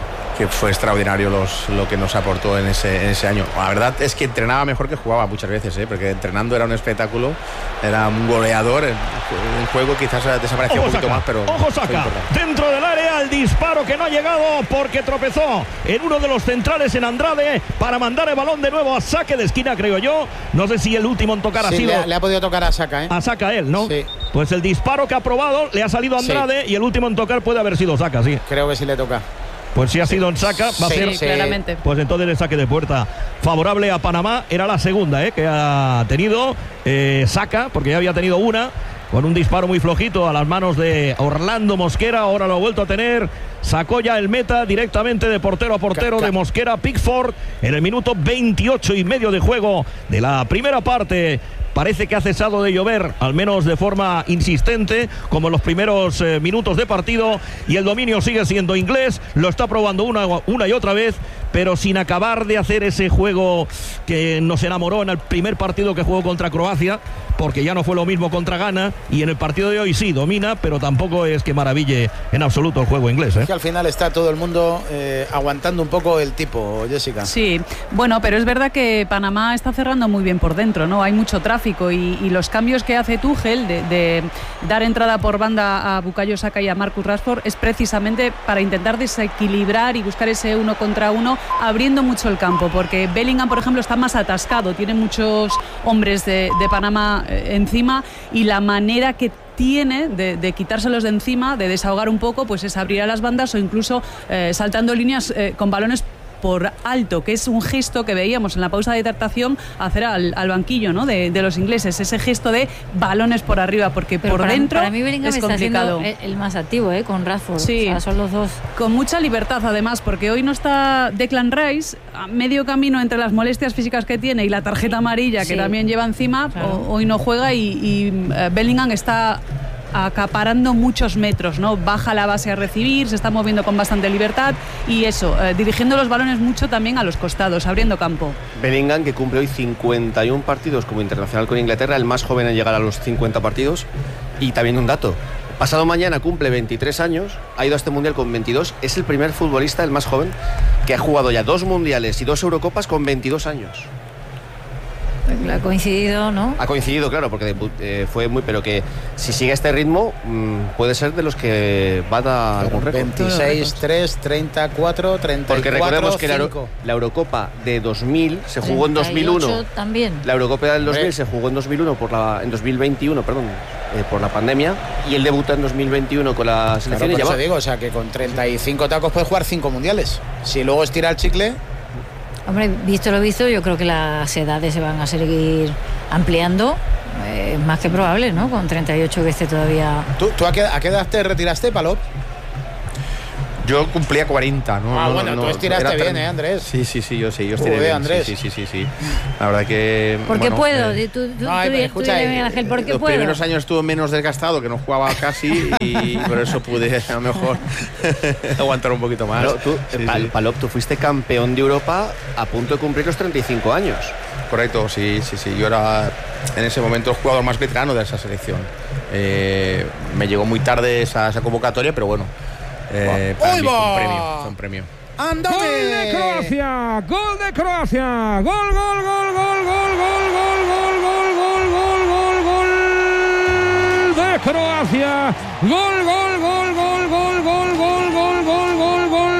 fue extraordinario lo que nos aportó en ese año. La verdad es que entrenaba mejor que jugaba muchas veces, porque entrenando era un espectáculo, era un goleador. En juego quizás desapareció un poquito más, pero... Ojo saca, dentro del área, el disparo que no ha llegado porque tropezó en uno de los centrales en Andrade para mandar el balón de nuevo a saque de esquina, creo yo. No sé si el último en tocar ha sido... Le ha podido tocar a Saka, A Saka él, ¿no? Sí. Pues el disparo que ha probado le ha salido a Andrade y el último en tocar puede haber sido Saka, sí. Creo que sí le toca. Pues si ha sido en Saka, va a ser claramente. Pues entonces el saque de puerta favorable a Panamá. Era la segunda que ha tenido Saka, porque ya había tenido una con un disparo muy flojito a las manos de Orlando Mosquera. Ahora lo ha vuelto a tener. Sacó ya el meta directamente de portero a portero de Mosquera. Pickford en el minuto 28 y medio de juego de la primera parte. Parece que ha cesado de llover, al menos de forma insistente, como en los primeros minutos de partido, y el dominio sigue siendo inglés. Lo está probando una y otra vez, pero sin acabar de hacer ese juego que nos enamoró en el primer partido que jugó contra Croacia, porque ya no fue lo mismo contra Ghana, y en el partido de hoy sí domina, pero tampoco es que maraville en absoluto el juego inglés. Es que al final está todo el mundo aguantando un poco el tipo, Jessica. Sí, bueno, pero es verdad que Panamá está cerrando muy bien por dentro, ¿no? Hay mucho tráfico y los cambios que hace Tuchel de dar entrada por banda a Bukayo Saka y a Marcus Rashford es precisamente para intentar desequilibrar y buscar ese uno contra uno, abriendo mucho el campo, porque Bellingham, por ejemplo, está más atascado, tiene muchos hombres de Panamá encima, y la manera que tiene de quitárselos de encima, de desahogar un poco, pues es abrir a las bandas o incluso saltando líneas con balones por alto, que es un gesto que veíamos en la pausa de hidratación hacer al banquillo, ¿no? de los ingleses, ese gesto de balones por arriba, porque pero por dentro para mí Bellingham es complicado. Está siendo el más activo, con Rashford. Sí, o sea, son los dos. Con mucha libertad además, porque hoy no está Declan Rice, a medio camino entre las molestias físicas que tiene y la tarjeta amarilla que también lleva encima, claro. Hoy no juega y Bellingham está acaparando muchos metros, ¿no? Baja la base a recibir, se está moviendo con bastante libertad y eso, dirigiendo los balones mucho también a los costados, abriendo campo. Bellingham, que cumple hoy 51 partidos como internacional con Inglaterra, el más joven en llegar a los 50 partidos. Y también un dato, Pasado mañana cumple 23 años, ha ido a este Mundial con 22, es el primer futbolista, el más joven, que ha jugado ya 2 Mundiales y 2 Eurocopas con 22 años. Ha coincidido, ¿no? Ha coincidido, claro, porque fue muy... Pero que si sigue este ritmo, puede ser de los que bata algún récord. 26, 3, 34, 34, porque recordemos que 5. la Eurocopa de 2000 se jugó en 2001. También. La Eurocopa del 2000 se jugó en 2001 en 2021, perdón, por la pandemia, y él debuta en 2021 con la selección. Claro, por eso digo, o sea, que con 35 tacos puedes jugar 5 mundiales. Si luego estira el chicle... Hombre, visto lo visto, yo creo que las edades se van a seguir ampliando. Es más que probable, ¿no? Con 38 que esté todavía... ¿Tú a qué edad te retiraste, Palop? Yo cumplía 40, ¿no? Bueno, tú estiraste bien, Andrés. Sí, yo estiré bien. Andrés. Sí. La verdad que... ¿Por qué puedo? Tú escucha, Ángel, ¿por qué los puedo? Los primeros años estuve menos desgastado, que no jugaba casi, y por eso pude a lo mejor aguantar un poquito más. Pero Palop, tú fuiste campeón de Europa a punto de cumplir los 35 años. Correcto, sí. Yo era en ese momento el jugador más veterano de esa selección. Me llegó muy tarde esa convocatoria, pero bueno. Para mí fue un premio. ¡Ándame! ¡Gol de Croacia! ¡Gol de Croacia! ¡Gol, gol, gol, gol, gol, gol, gol, gol, gol, gol, gol, gol, gol de Croacia! ¡Gol, gol, gol, gol, gol, gol, gol, gol, gol, gol, gol!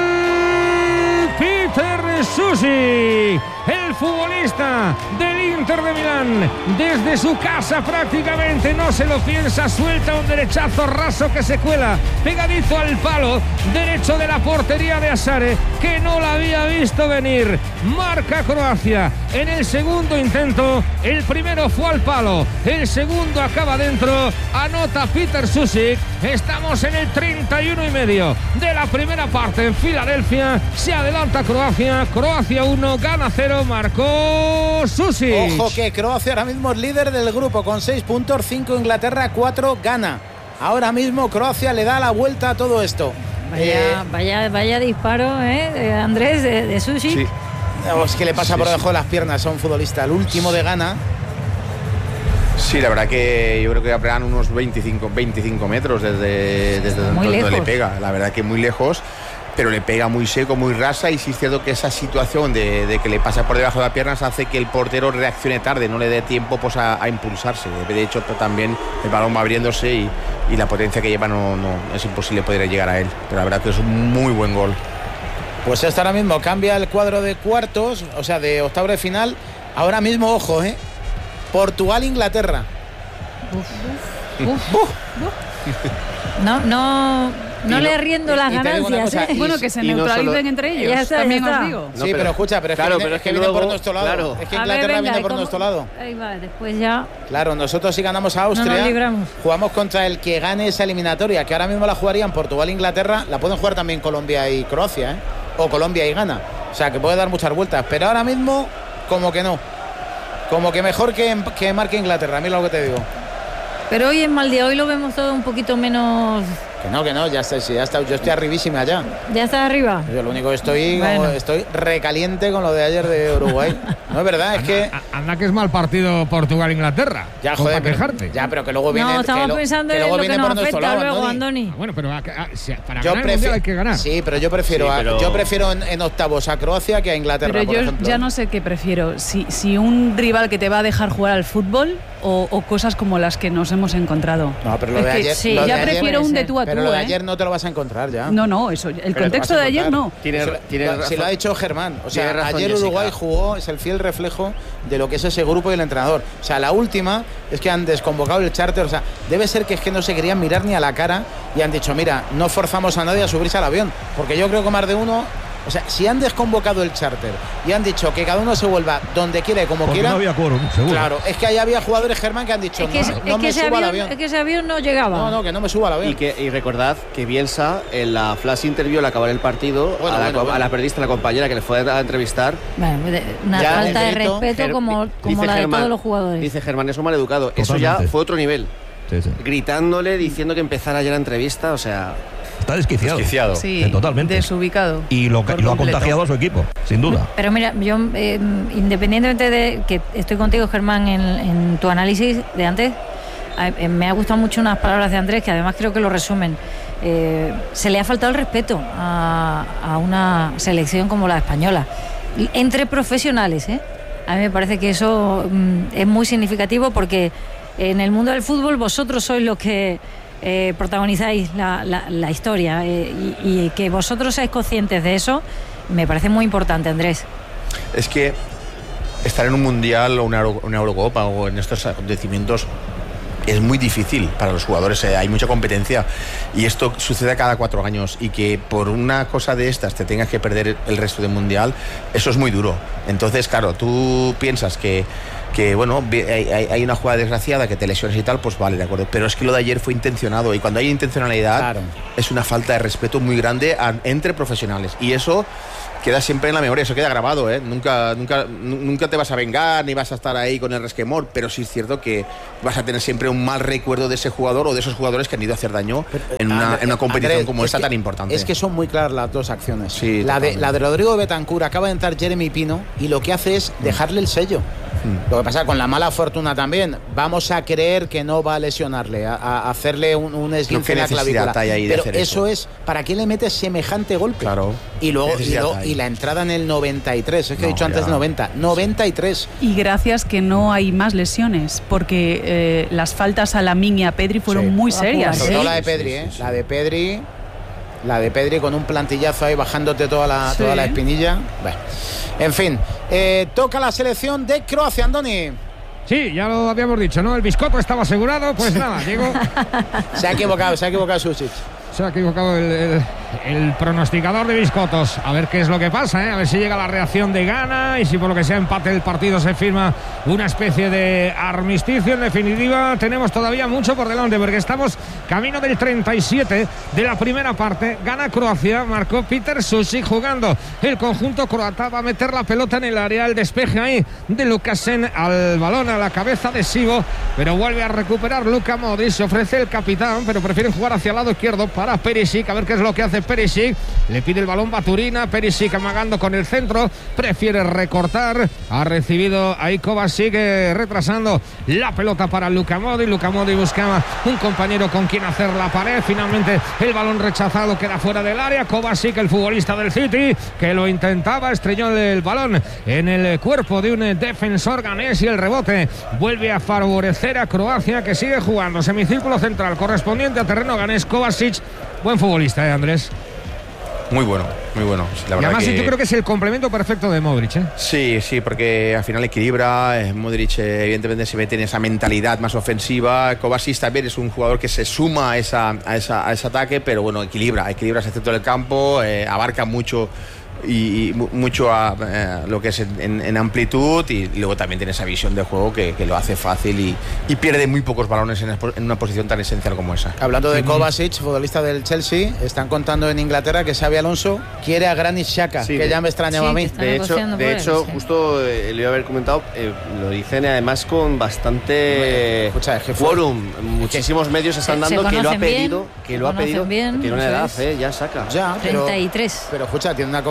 Peter Susi, el futbolista del Inter de Milán, desde su casa prácticamente no se lo piensa, suelta un derechazo raso que se cuela pegadizo al palo derecho de la portería de Asare, que no la había visto venir. Marca Croacia en el segundo intento, el primero fue al palo, el segundo acaba dentro, anota Peter Susic. Estamos en el 31,5 de la primera parte en Filadelfia, se adelanta Croacia 1, gana 0, marcó Susic. Ojo que Croacia ahora mismo es líder del grupo con 6 puntos, 5 Inglaterra, 4 Ghana. Ahora mismo Croacia le da la vuelta a todo esto. Vaya disparo, Andrés, de Susic. Sí. Es que le pasa por debajo de las piernas a un futbolista, el último de Ghana. Sí, la verdad que yo creo que apregan unos 25 metros desde donde le pega. La verdad que muy lejos, pero le pega muy seco, muy rasa, y sí es cierto que esa situación de que le pasa por debajo de las piernas hace que el portero reaccione tarde, no le dé tiempo pues a impulsarse. De hecho, también el balón va abriéndose y la potencia que lleva no es imposible poder llegar a él. Pero la verdad que es un muy buen gol. Pues esto ahora mismo cambia el cuadro de cuartos, o sea, de octavos de final. Ahora mismo, ojo, Portugal-Inglaterra. No le riendo las ganancias. Bueno, que se neutralicen entre ellos. Ya está, también ya está. os digo. Sí, pero escucha, pero es que viene por nuestro lado. Claro. Es que Inglaterra viene por nuestro lado. Ahí va, después ya. Claro, nosotros si ganamos a Austria, no nos libramos. Jugamos contra el que gane esa eliminatoria, que ahora mismo la jugarían Portugal-Inglaterra, la pueden jugar también Colombia y Croacia, o Colombia y Ghana. O sea, que puede dar muchas vueltas, pero ahora mismo como que no. Como que mejor que marque Inglaterra, mira lo que te digo. Pero hoy en mal día, hoy lo vemos todo un poquito menos... Que no, ya está, yo estoy arribísima ya. ¿Ya estás arriba? Yo lo único que estoy recaliente con lo de ayer de Uruguay. No es verdad, es que... Anda que es mal partido Portugal-Inglaterra. Ya, joder, para quejarte. pero que luego viene... No, estamos pensando en lo que nos afecta luego, Andoni. Bueno, pero para ganar el Mundial hay que ganar. Sí, pero yo prefiero en octavos a Croacia que a Inglaterra, pero por ejemplo. Ya no sé qué prefiero. Si un rival que te va a dejar jugar al fútbol o cosas como las que nos hemos encontrado. No, pero lo de ayer... Sí, ya prefiero un de tú a tú. Pero lo de ayer no te lo vas a encontrar ya. No, eso. El contexto de ayer no. Si lo ha dicho Germán. O sea, ayer Uruguay jugó, es el fiel reflejo de lo que es ese grupo y el entrenador. O sea, la última es que han desconvocado el charter. O sea, debe ser que es que no se querían mirar ni a la cara y han dicho, mira, no forzamos a nadie a subirse al avión. Porque yo creo que más de uno... O sea, si han desconvocado el charter y han dicho que cada uno se vuelva donde quiera y como quiera... no había quórum, seguro. Claro, es que ahí había jugadores, Germán, que han dicho no me suba al avión. Es que ese avión no llegaba. No, que no me suba al avión. Y recordad que Bielsa, en la flash interview al acabar el partido, a la periodista, la compañera que le fue a entrevistar... Bueno, una falta de respeto como la de todos los jugadores. Dice Germán, eso mal educado. Totalmente. Eso ya fue otro nivel. Sí. Gritándole, diciendo que empezara ya la entrevista, o sea... Está desquiciado. Sí, totalmente. Desubicado. Y lo ha contagiado a su equipo, sin duda. Pero mira, yo, independientemente de que estoy contigo, Germán, en tu análisis de antes, me ha gustado mucho unas palabras de Andrés que además creo que lo resumen. Se le ha faltado el respeto a una selección como la española entre profesionales, ¿eh? A mí me parece que eso es muy significativo, porque en el mundo del fútbol vosotros sois los que protagonizáis la historia, y que vosotros seáis conscientes de eso me parece muy importante, Andrés. Es que estar en un mundial o una Eurocopa o en estos acontecimientos es muy difícil para los jugadores, hay mucha competencia y esto sucede cada 4 años, y que por una cosa de estas te tengas que perder el resto del mundial, eso es muy duro. Entonces, claro, tú piensas que bueno, hay una jugada desgraciada, que te lesiones y tal, pues vale, de acuerdo, pero es que lo de ayer fue intencionado, y cuando hay intencionalidad, claro, es una falta de respeto muy grande entre profesionales, y eso queda siempre en la memoria, eso queda grabado, ¿eh? Nunca te vas a vengar ni vas a estar ahí con el resquemor, pero sí es cierto que vas a tener siempre un mal recuerdo de ese jugador o de esos jugadores que han ido a hacer daño en una competición, Andrés, como esta tan importante. Es que son muy claras las dos acciones. Sí, la de Rodrigo Betancur, acaba de entrar Jeremy Pino y lo que hace es dejarle el sello. Lo que pasa con la mala fortuna también, vamos a creer que no va a lesionarle, a hacerle un esguince en la clavícula, pero eso es, ¿para qué le metes semejante golpe? Claro. Y luego y la entrada en el 93, es que he dicho antes 93. Y gracias que no hay más lesiones, porque las faltas a Lamine y a Pedri fueron muy serias. Sobre todo la de Pedri, la de Pedri con un plantillazo ahí bajándote toda la espinilla. Bueno, en fin, toca la selección de Croacia, Andoni. Sí, ya lo habíamos dicho, ¿no? El biscotto estaba asegurado, pues nada, Diego. Se ha equivocado Susic. Se ha equivocado el pronosticador de biscotos. A ver qué es lo que pasa, ¿eh? A ver si llega la reacción de Ghana y si por lo que sea empate el partido se firma una especie de armisticio. En definitiva, tenemos todavía mucho por delante, porque estamos camino del 37 de la primera parte. Gana Croacia, marcó Peter Susic jugando el conjunto croata. Va a meter la pelota en el área, el despeje ahí de Lukasen al balón, a la cabeza de Sigo, pero vuelve a recuperar Luka Modric. Se ofrece el capitán, pero prefieren jugar hacia el lado izquierdo para Perisic, a ver qué es lo que hace Perisic. Le pide el balón Baturina, Perisic amagando con el centro, prefiere recortar, ha recibido ahí Kovacic, retrasando la pelota para Luka Modric. Luka Modric buscaba un compañero con quien hacer la pared, finalmente el balón rechazado queda fuera del área. Kovacic, el futbolista del City, que lo intentaba, estrelló el balón en el cuerpo de un defensor ganés, y el rebote vuelve a favorecer a Croacia, que sigue jugando semicírculo central correspondiente a terreno ganés. Kovacic, buen futbolista, Andrés. Muy bueno. Sí, la verdad, y además yo creo que es el complemento perfecto de Modric, ¿eh? Sí, porque al final equilibra. Modric evidentemente se mete en esa mentalidad más ofensiva. Kovacic también es un jugador que se suma a ese ataque, pero bueno, equilibra ese centro del campo, abarca mucho y mucho a lo que es en amplitud, y luego también tiene esa visión de juego que lo hace fácil y pierde muy pocos balones en una posición tan esencial como esa. Hablando de Kovacic, futbolista del Chelsea, están contando en Inglaterra que Xabi Alonso quiere a Granit Xhaka, que ya me extrañaba a mí. De hecho, justo le iba a haber comentado, lo dicen además con bastante quórum. Muchísimos medios están dando que lo ha pedido, tiene una edad, ya Xhaka. Ya, 33. Pero escucha,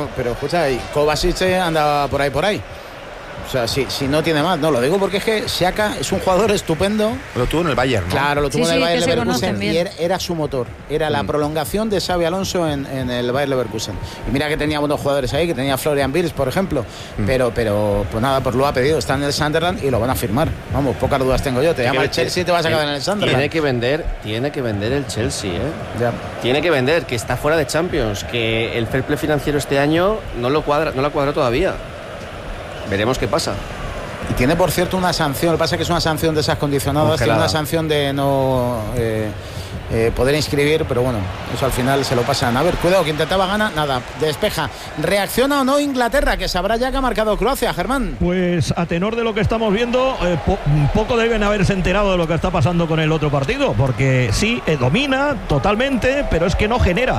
Kovacic anda por ahí. O sea, si no tiene más, no lo digo porque es que Xhaka es un jugador estupendo. Lo tuvo en el Bayern, ¿no? Claro, lo tuvo en el Bayern Leverkusen, y era su motor. Era la prolongación de Xabi Alonso en el Bayern Leverkusen. Y mira que tenía buenos jugadores ahí, que tenía Florian Wirtz, por ejemplo. Pero pues nada, pues lo ha pedido. Está en el Sunderland y lo van a firmar. Vamos, pocas dudas tengo yo. Te llama el Chelsea y te vas a quedar en el Sunderland. Tiene que vender el Chelsea, ¿eh? Ya. Tiene que vender, que está fuera de Champions, que el fair play financiero este año no la cuadra todavía. Veremos qué pasa. Y tiene, por cierto, una sanción. Lo que pasa es que es una sanción de esas condicionadas. Tiene una sanción de no poder inscribir, pero bueno, eso al final se lo pasan. A ver, cuidado, que intentaba ganar, nada, despeja. ¿Reacciona o no Inglaterra? Que sabrá ya que ha marcado Croacia, Germán. Pues a tenor de lo que estamos viendo, poco deben haberse enterado de lo que está pasando con el otro partido, porque sí, domina totalmente, pero es que no genera,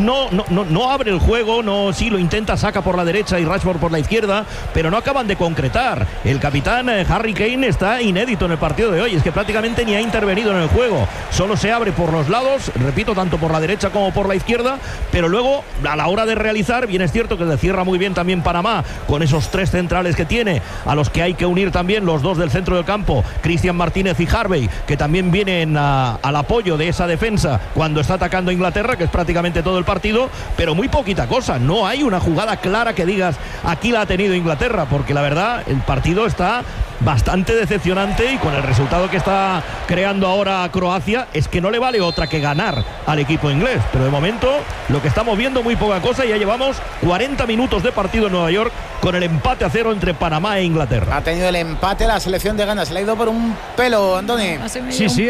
no abre el juego, sí lo intenta, saca por la derecha y Rashford por la izquierda, pero no acaban de concretar. El capitán Harry Kane está inédito en el partido de hoy, es que prácticamente ni ha intervenido en el juego, solo se abre por por los lados, repito, tanto por la derecha como por la izquierda, pero luego a la hora de realizar, bien es cierto que le cierra muy bien también Panamá con esos 3 centrales que tiene, a los que hay que unir también los 2 del centro del campo, Cristian Martínez y Harvey, que también vienen al apoyo de esa defensa cuando está atacando Inglaterra, que es prácticamente todo el partido, pero muy poquita cosa. No hay una jugada clara que digas aquí la ha tenido Inglaterra, porque la verdad el partido está bastante decepcionante, y con el resultado que está creando ahora Croacia es que no le vale otra que ganar al equipo inglés. Pero de momento lo que estamos viendo, muy poca cosa, y ya llevamos 40 minutos de partido en Nueva York con el empate a 0 entre Panamá e Inglaterra. Ha tenido el empate la selección de Ghana, se le ha ido por un pelo, Andoni. Sí,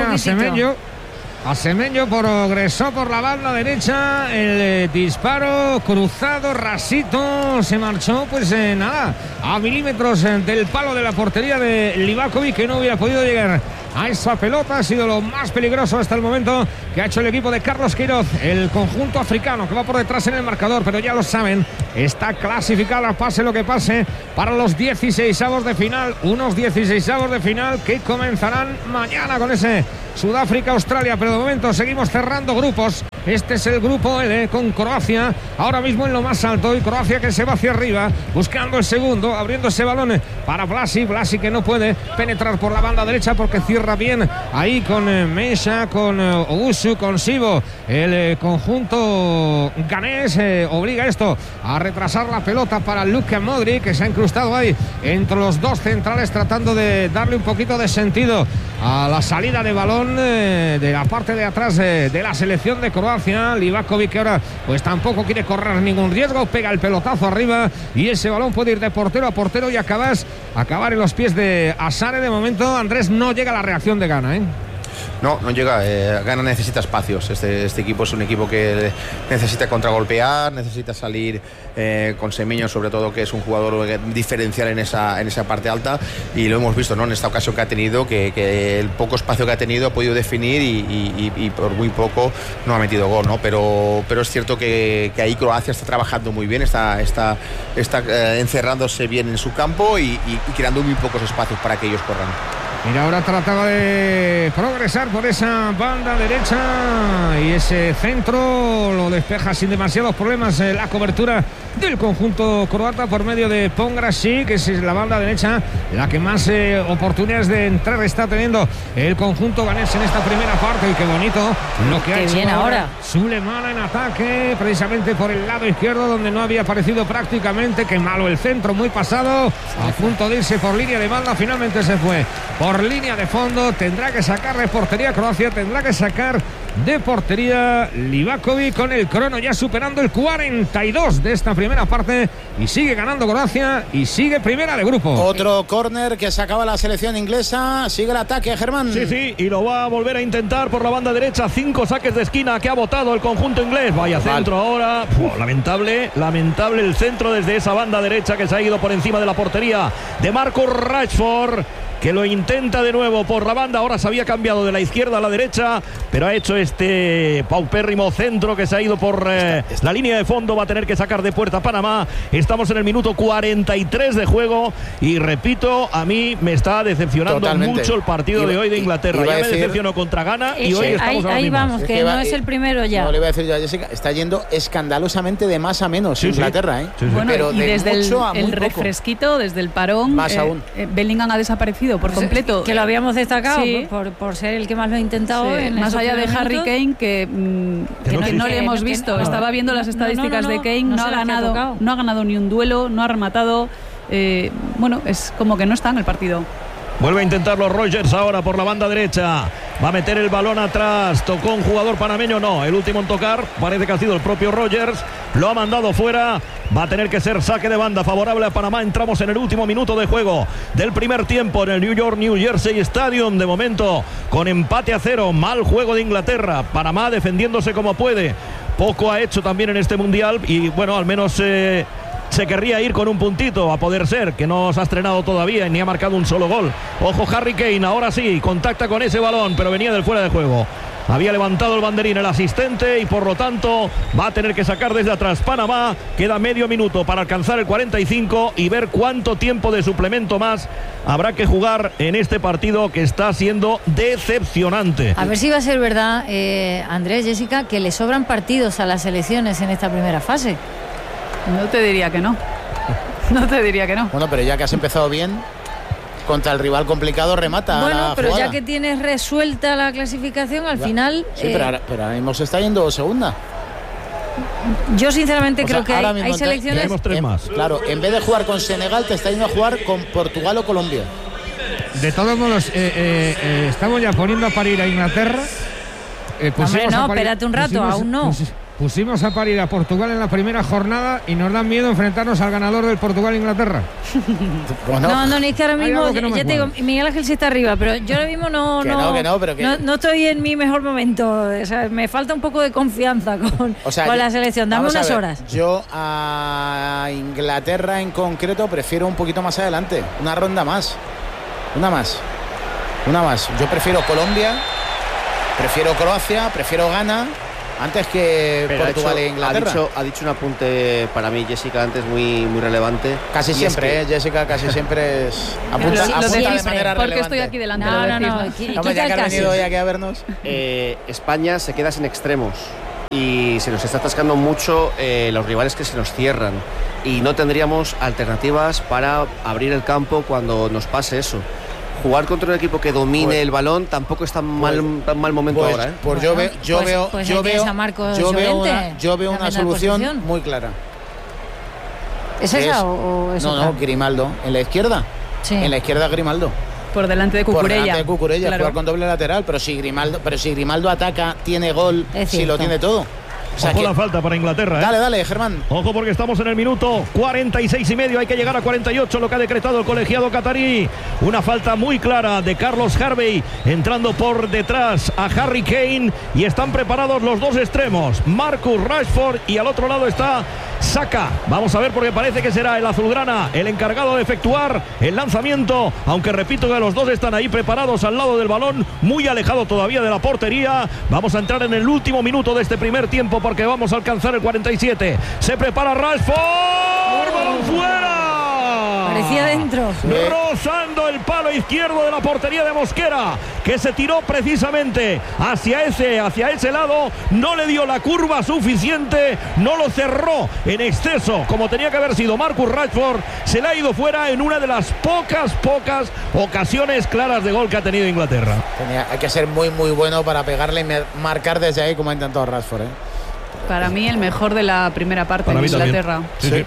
a Semenyo progresó por la banda derecha, el disparo cruzado, rasito, se marchó pues nada, a milímetros del palo de la portería de Livakovic, que no hubiera podido llegar a esa pelota. Ha sido lo más peligroso hasta el momento que ha hecho el equipo de Carlos Queiroz, el conjunto africano que va por detrás en el marcador, pero ya lo saben, está clasificada, pase lo que pase, para los 16avos de final, unos 16avos de final que comenzarán mañana con ese Sudáfrica-Australia, pero de momento seguimos cerrando grupos. Este es el grupo L, con Croacia ahora mismo en lo más alto, y Croacia que se va hacia arriba buscando el segundo, abriendo ese balón para Blasi que no puede penetrar por la banda derecha porque cierra bien ahí con Mensah, con Owusu, con Sibo. El conjunto ganés obliga esto a retrasar la pelota para Luka Modric, que se ha incrustado ahí entre los 2 centrales tratando de darle un poquito de sentido a la salida de balón de la parte de atrás de la selección de Croacia. Livakovic, que ahora pues tampoco quiere correr ningún riesgo, pega el pelotazo arriba y ese balón puede ir de portero a portero y acabar en los pies de Asare. De momento, Andrés, no llega la reacción de Ghana, No llega. Ghana necesita espacios. Este equipo es un equipo que necesita contragolpear, necesita salir con Semenyo, sobre todo, que es un jugador diferencial en esa parte alta, y lo hemos visto, ¿no?, en esta ocasión que ha tenido, que el poco espacio que ha tenido ha podido definir y por muy poco no ha metido gol, ¿no? Pero es cierto que ahí Croacia está trabajando muy bien, está encerrándose bien en su campo y creando muy pocos espacios para que ellos corran. Mira, ahora trataba de progresar por esa banda derecha y ese centro lo despeja sin demasiados problemas la cobertura del conjunto croata por medio de Pongracic, que es la banda derecha la que más oportunidades de entrar está teniendo el conjunto ganés en esta primera parte. Y qué bonito lo que ha hecho ahora Sulemana en ataque, precisamente por el lado izquierdo donde no había aparecido prácticamente. Qué malo el centro, muy pasado, a punto de irse por línea de banda, finalmente se fue por línea de fondo. Tendrá que sacar de portería Croacia, tendrá que sacar de portería Livakovic, con el crono ya superando el 42 de esta primera parte, y sigue ganando Croacia y sigue primera de grupo. Otro córner que sacaba la selección inglesa, sigue el ataque, Germán. Sí, y lo va a volver a intentar por la banda derecha. 5 saques de esquina que ha botado el conjunto inglés. Vaya centro ahora. Lamentable el centro desde esa banda derecha que se ha ido por encima de la portería de Marcus Rashford, que lo intenta de nuevo por la banda. Ahora se había cambiado de la izquierda a la derecha, pero ha hecho este paupérrimo centro que se ha ido por la línea de fondo. Va a tener que sacar de puerta Panamá. Estamos en el minuto 43 de juego y repito, a mí me está decepcionando mucho el partido de hoy de Inglaterra. Ya me decepcionó contra Ghana y hoy estamos ahí vamos, que no es el primero ya. No, le iba a decir yo a Jessica, está yendo escandalosamente de más a menos Inglaterra, Bueno, pero y desde el refresquito, desde el parón, más aún. Bellingham ha desaparecido por completo. Que lo habíamos destacado por ser el que más lo ha intentado. Más allá de Harry Kane, que no le hemos visto. Estaba viendo las estadísticas de Kane, no ha ganado ni un duelo, no ha rematado. Es como que no está en el partido. Vuelve a intentarlo Rogers ahora por la banda derecha. Va a meter el balón atrás. Tocó un jugador panameño. No, el último en tocar parece que ha sido el propio Rogers. Lo ha mandado fuera. Va a tener que ser saque de banda favorable a Panamá. Entramos en el último minuto de juego del primer tiempo en el New Jersey Stadium. De momento con empate a 0. Mal juego de Inglaterra. Panamá defendiéndose como puede. Poco ha hecho también en este mundial. Y bueno, al menos se querría ir con un puntito, a poder ser, que no se ha estrenado todavía y ni ha marcado un solo gol. Ojo Harry Kane, ahora sí, contacta con ese balón, pero venía del fuera de juego. Había levantado el banderín el asistente y por lo tanto va a tener que sacar desde atrás Panamá. Queda medio minuto para alcanzar el 45 y ver cuánto tiempo de suplemento más habrá que jugar en este partido que está siendo decepcionante. A ver si va a ser verdad, Andrés, Jessica, que le sobran partidos a las selecciones en esta primera fase. No te diría que no. No te diría que no. Bueno, pero ya que has empezado bien, contra el rival complicado remata. Bueno, pero jugada. ya que tienes resuelta la clasificación, al final... Sí, pero ahora mismo se está yendo segunda. Yo sinceramente creo que hay selecciones... Tenemos 3 más. Claro, en vez de jugar con Senegal, te está yendo a jugar con Portugal o Colombia. De todos modos, estamos ya poniendo a parir a Inglaterra. Hombre, no, espérate un rato, aún no. Pusimos a parir a Portugal en la primera jornada y nos da miedo enfrentarnos al ganador del Portugal-Inglaterra. No, ni es que ahora mismo, ya te digo, Miguel Ángel sí está arriba, pero yo ahora mismo no estoy en mi mejor momento. O sea, me falta un poco de confianza con la selección. Dame unas horas. Yo a Inglaterra en concreto prefiero un poquito más adelante, una ronda más. Una más. Yo prefiero Colombia, prefiero Croacia, prefiero Ghana antes que Portugal e Inglaterra. Ha dicho un apunte para mí, Jessica, antes muy relevante. Casi siempre, Jessica, casi siempre es apunta de manera relevante. Porque estoy aquí delante. Vamos, ya que han venido hoy aquí a vernos. España se queda sin extremos y se nos está atascando mucho los rivales que se nos cierran y no tendríamos alternativas para abrir el campo cuando nos pase eso. Jugar contra un equipo que domine el balón tampoco es tan mal momento ahora, ¿eh? Pues yo veo una solución muy clara. ¿Es esa o es otra? No, Grimaldo. ¿En la izquierda? Sí. En la izquierda Grimaldo. Por delante de Cucurella. Claro. Jugar con doble lateral, pero si Grimaldo ataca, tiene gol, si lo tiene todo. O sea, la falta para Inglaterra, ¿eh? Dale, Germán. Ojo porque estamos en el minuto 46 y medio. Hay que llegar a 48, lo que ha decretado el colegiado catarí. Una falta muy clara de Carlos Harvey, entrando por detrás a Harry Kane. Y están preparados los dos extremos, Marcus Rashford, y al otro lado está Saka. Vamos a ver porque parece que será el azulgrana el encargado de efectuar el lanzamiento. Aunque repito que los dos están ahí preparados al lado del balón, muy alejado todavía de la portería. Vamos a entrar en el último minuto de este primer tiempo porque vamos a alcanzar el 47. Se prepara Rashford. ¡Balón fuera! Parecía dentro. Rozando el palo izquierdo de la portería de Mosquera, que se tiró precisamente hacia ese lado. No le dio la curva suficiente, no lo cerró en exceso como tenía que haber sido Marcus Rashford. Se le ha ido fuera en una de las pocas ocasiones claras de gol que ha tenido Inglaterra. Hay que ser muy bueno para pegarle y marcar desde ahí como ha intentado Rashford, ¿eh? Para mí el mejor de la primera parte de Inglaterra. Sí.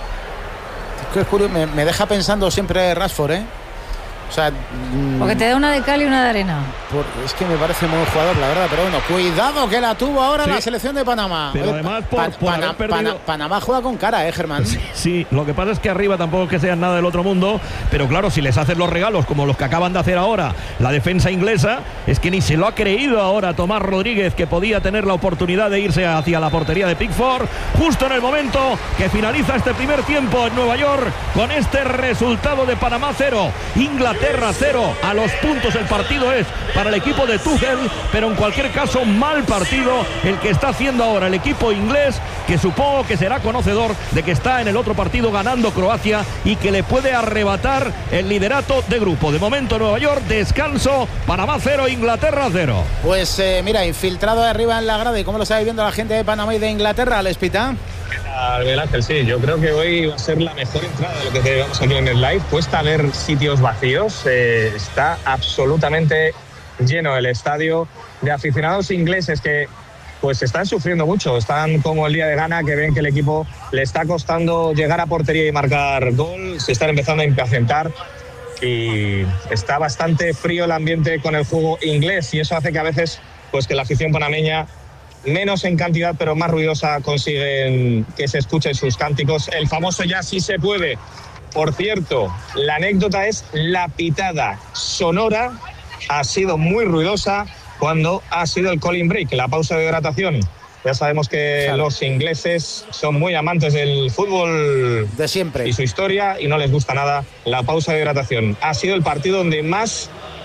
Es curioso, me deja pensando siempre Rashford, ¿eh? O sea, porque te da una de cal y una de arena. Es que me parece muy buen jugador, la verdad. Pero bueno, cuidado que la tuvo ahora la selección de Panamá. Pero además Panamá juega con cara, Germán. Sí, lo que pasa es que arriba tampoco es que sean nada del otro mundo. Pero claro, si les haces los regalos como los que acaban de hacer ahora la defensa inglesa, es que ni se lo ha creído ahora Tomás Rodríguez, que podía tener la oportunidad de irse hacia la portería de Pickford, justo en el momento que finaliza este primer tiempo en Nueva York, con este resultado de Panamá 0, Inglaterra 0. A los puntos el partido es para el equipo de Tuchel, pero en cualquier caso mal partido el que está haciendo ahora el equipo inglés, que supongo que será conocedor de que está en el otro partido ganando Croacia y que le puede arrebatar el liderato de grupo. De momento Nueva York, descanso, Panamá 0, Inglaterra 0. Pues mira, infiltrado de arriba en la grada. ¿Y cómo lo está viendo la gente de Panamá y de Inglaterra, Lespita? Miguel Ángel, sí, yo creo que hoy va a ser la mejor entrada de lo que tenemos aquí en el live. Cuesta ver sitios vacíos, está absolutamente lleno el estadio de aficionados ingleses que pues están sufriendo mucho, están como el día de Ghana, que ven que el equipo le está costando llegar a portería y marcar gol, se están empezando a impacientar y está bastante frío el ambiente con el juego inglés y eso hace que a veces pues que la afición panameña, menos en cantidad pero más ruidosa, consiguen que se escuchen sus cánticos. El famoso "ya sí se puede". Por cierto, la anécdota es la pitada sonora ha sido muy ruidosa cuando ha sido el cooling break, la pausa de hidratación. Ya sabemos que los ingleses son muy amantes del fútbol de siempre y su historia y no les gusta nada la pausa de hidratación. Ha sido el partido donde más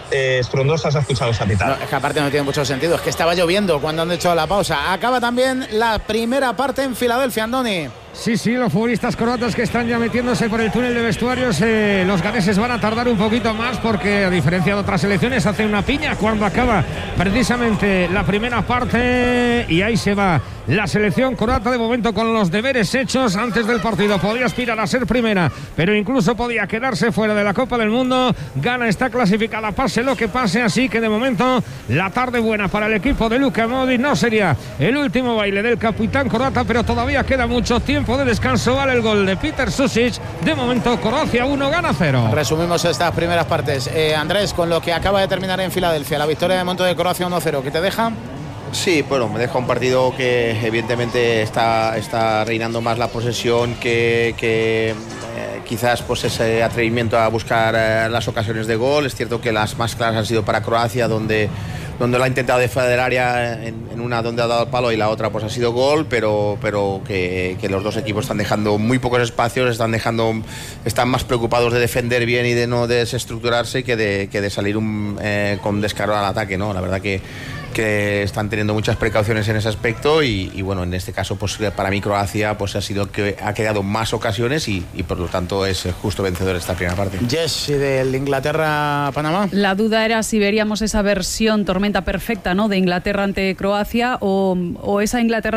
estruendosa se ha escuchado esa pitada. No, es que aparte no tiene mucho sentido, es que estaba lloviendo cuando han hecho la pausa. Acaba también la primera parte en Filadelfia, Andoni. Sí, los futbolistas croatas que están ya metiéndose por el túnel de vestuarios, los ganeses van a tardar un poquito más porque a diferencia de otras selecciones hacen una piña cuando acaba precisamente la primera parte y ahí se va la selección croata de momento con los deberes hechos antes del partido. Podía aspirar a ser primera, pero incluso podía quedarse fuera de la Copa del Mundo. Ghana está clasificada, pase lo que pase, así que de momento la tarde buena para el equipo de Luka Modric. No sería el último baile del capitán croata, pero todavía queda mucho tiempo de descanso. Vale el gol de Peter Susic. De momento Croacia 1, Ghana 0. Resumimos estas primeras partes. Andrés, con lo que acaba de terminar en Filadelfia, la victoria de momento de Croacia 1-0, ¿qué te deja? Sí, bueno, me deja un partido que evidentemente está reinando más la posesión que quizás pues ese atrevimiento a buscar las ocasiones de gol. Es cierto que las más claras han sido para Croacia, donde lo ha intentado de fuera del área, en una donde ha dado el palo y la otra pues ha sido gol, pero que los dos equipos están dejando muy pocos espacios, están más preocupados de defender bien y de no desestructurarse que de salir con descaro al ataque, ¿no? La verdad que están teniendo muchas precauciones en ese aspecto y bueno, en este caso pues para mí Croacia pues ha sido que ha creado más ocasiones y por lo tanto es justo vencedor esta primera parte. Jess, ¿y del Inglaterra-Panamá? La duda era si veríamos esa versión tormenta perfecta, ¿no?, de Inglaterra ante Croacia o esa Inglaterra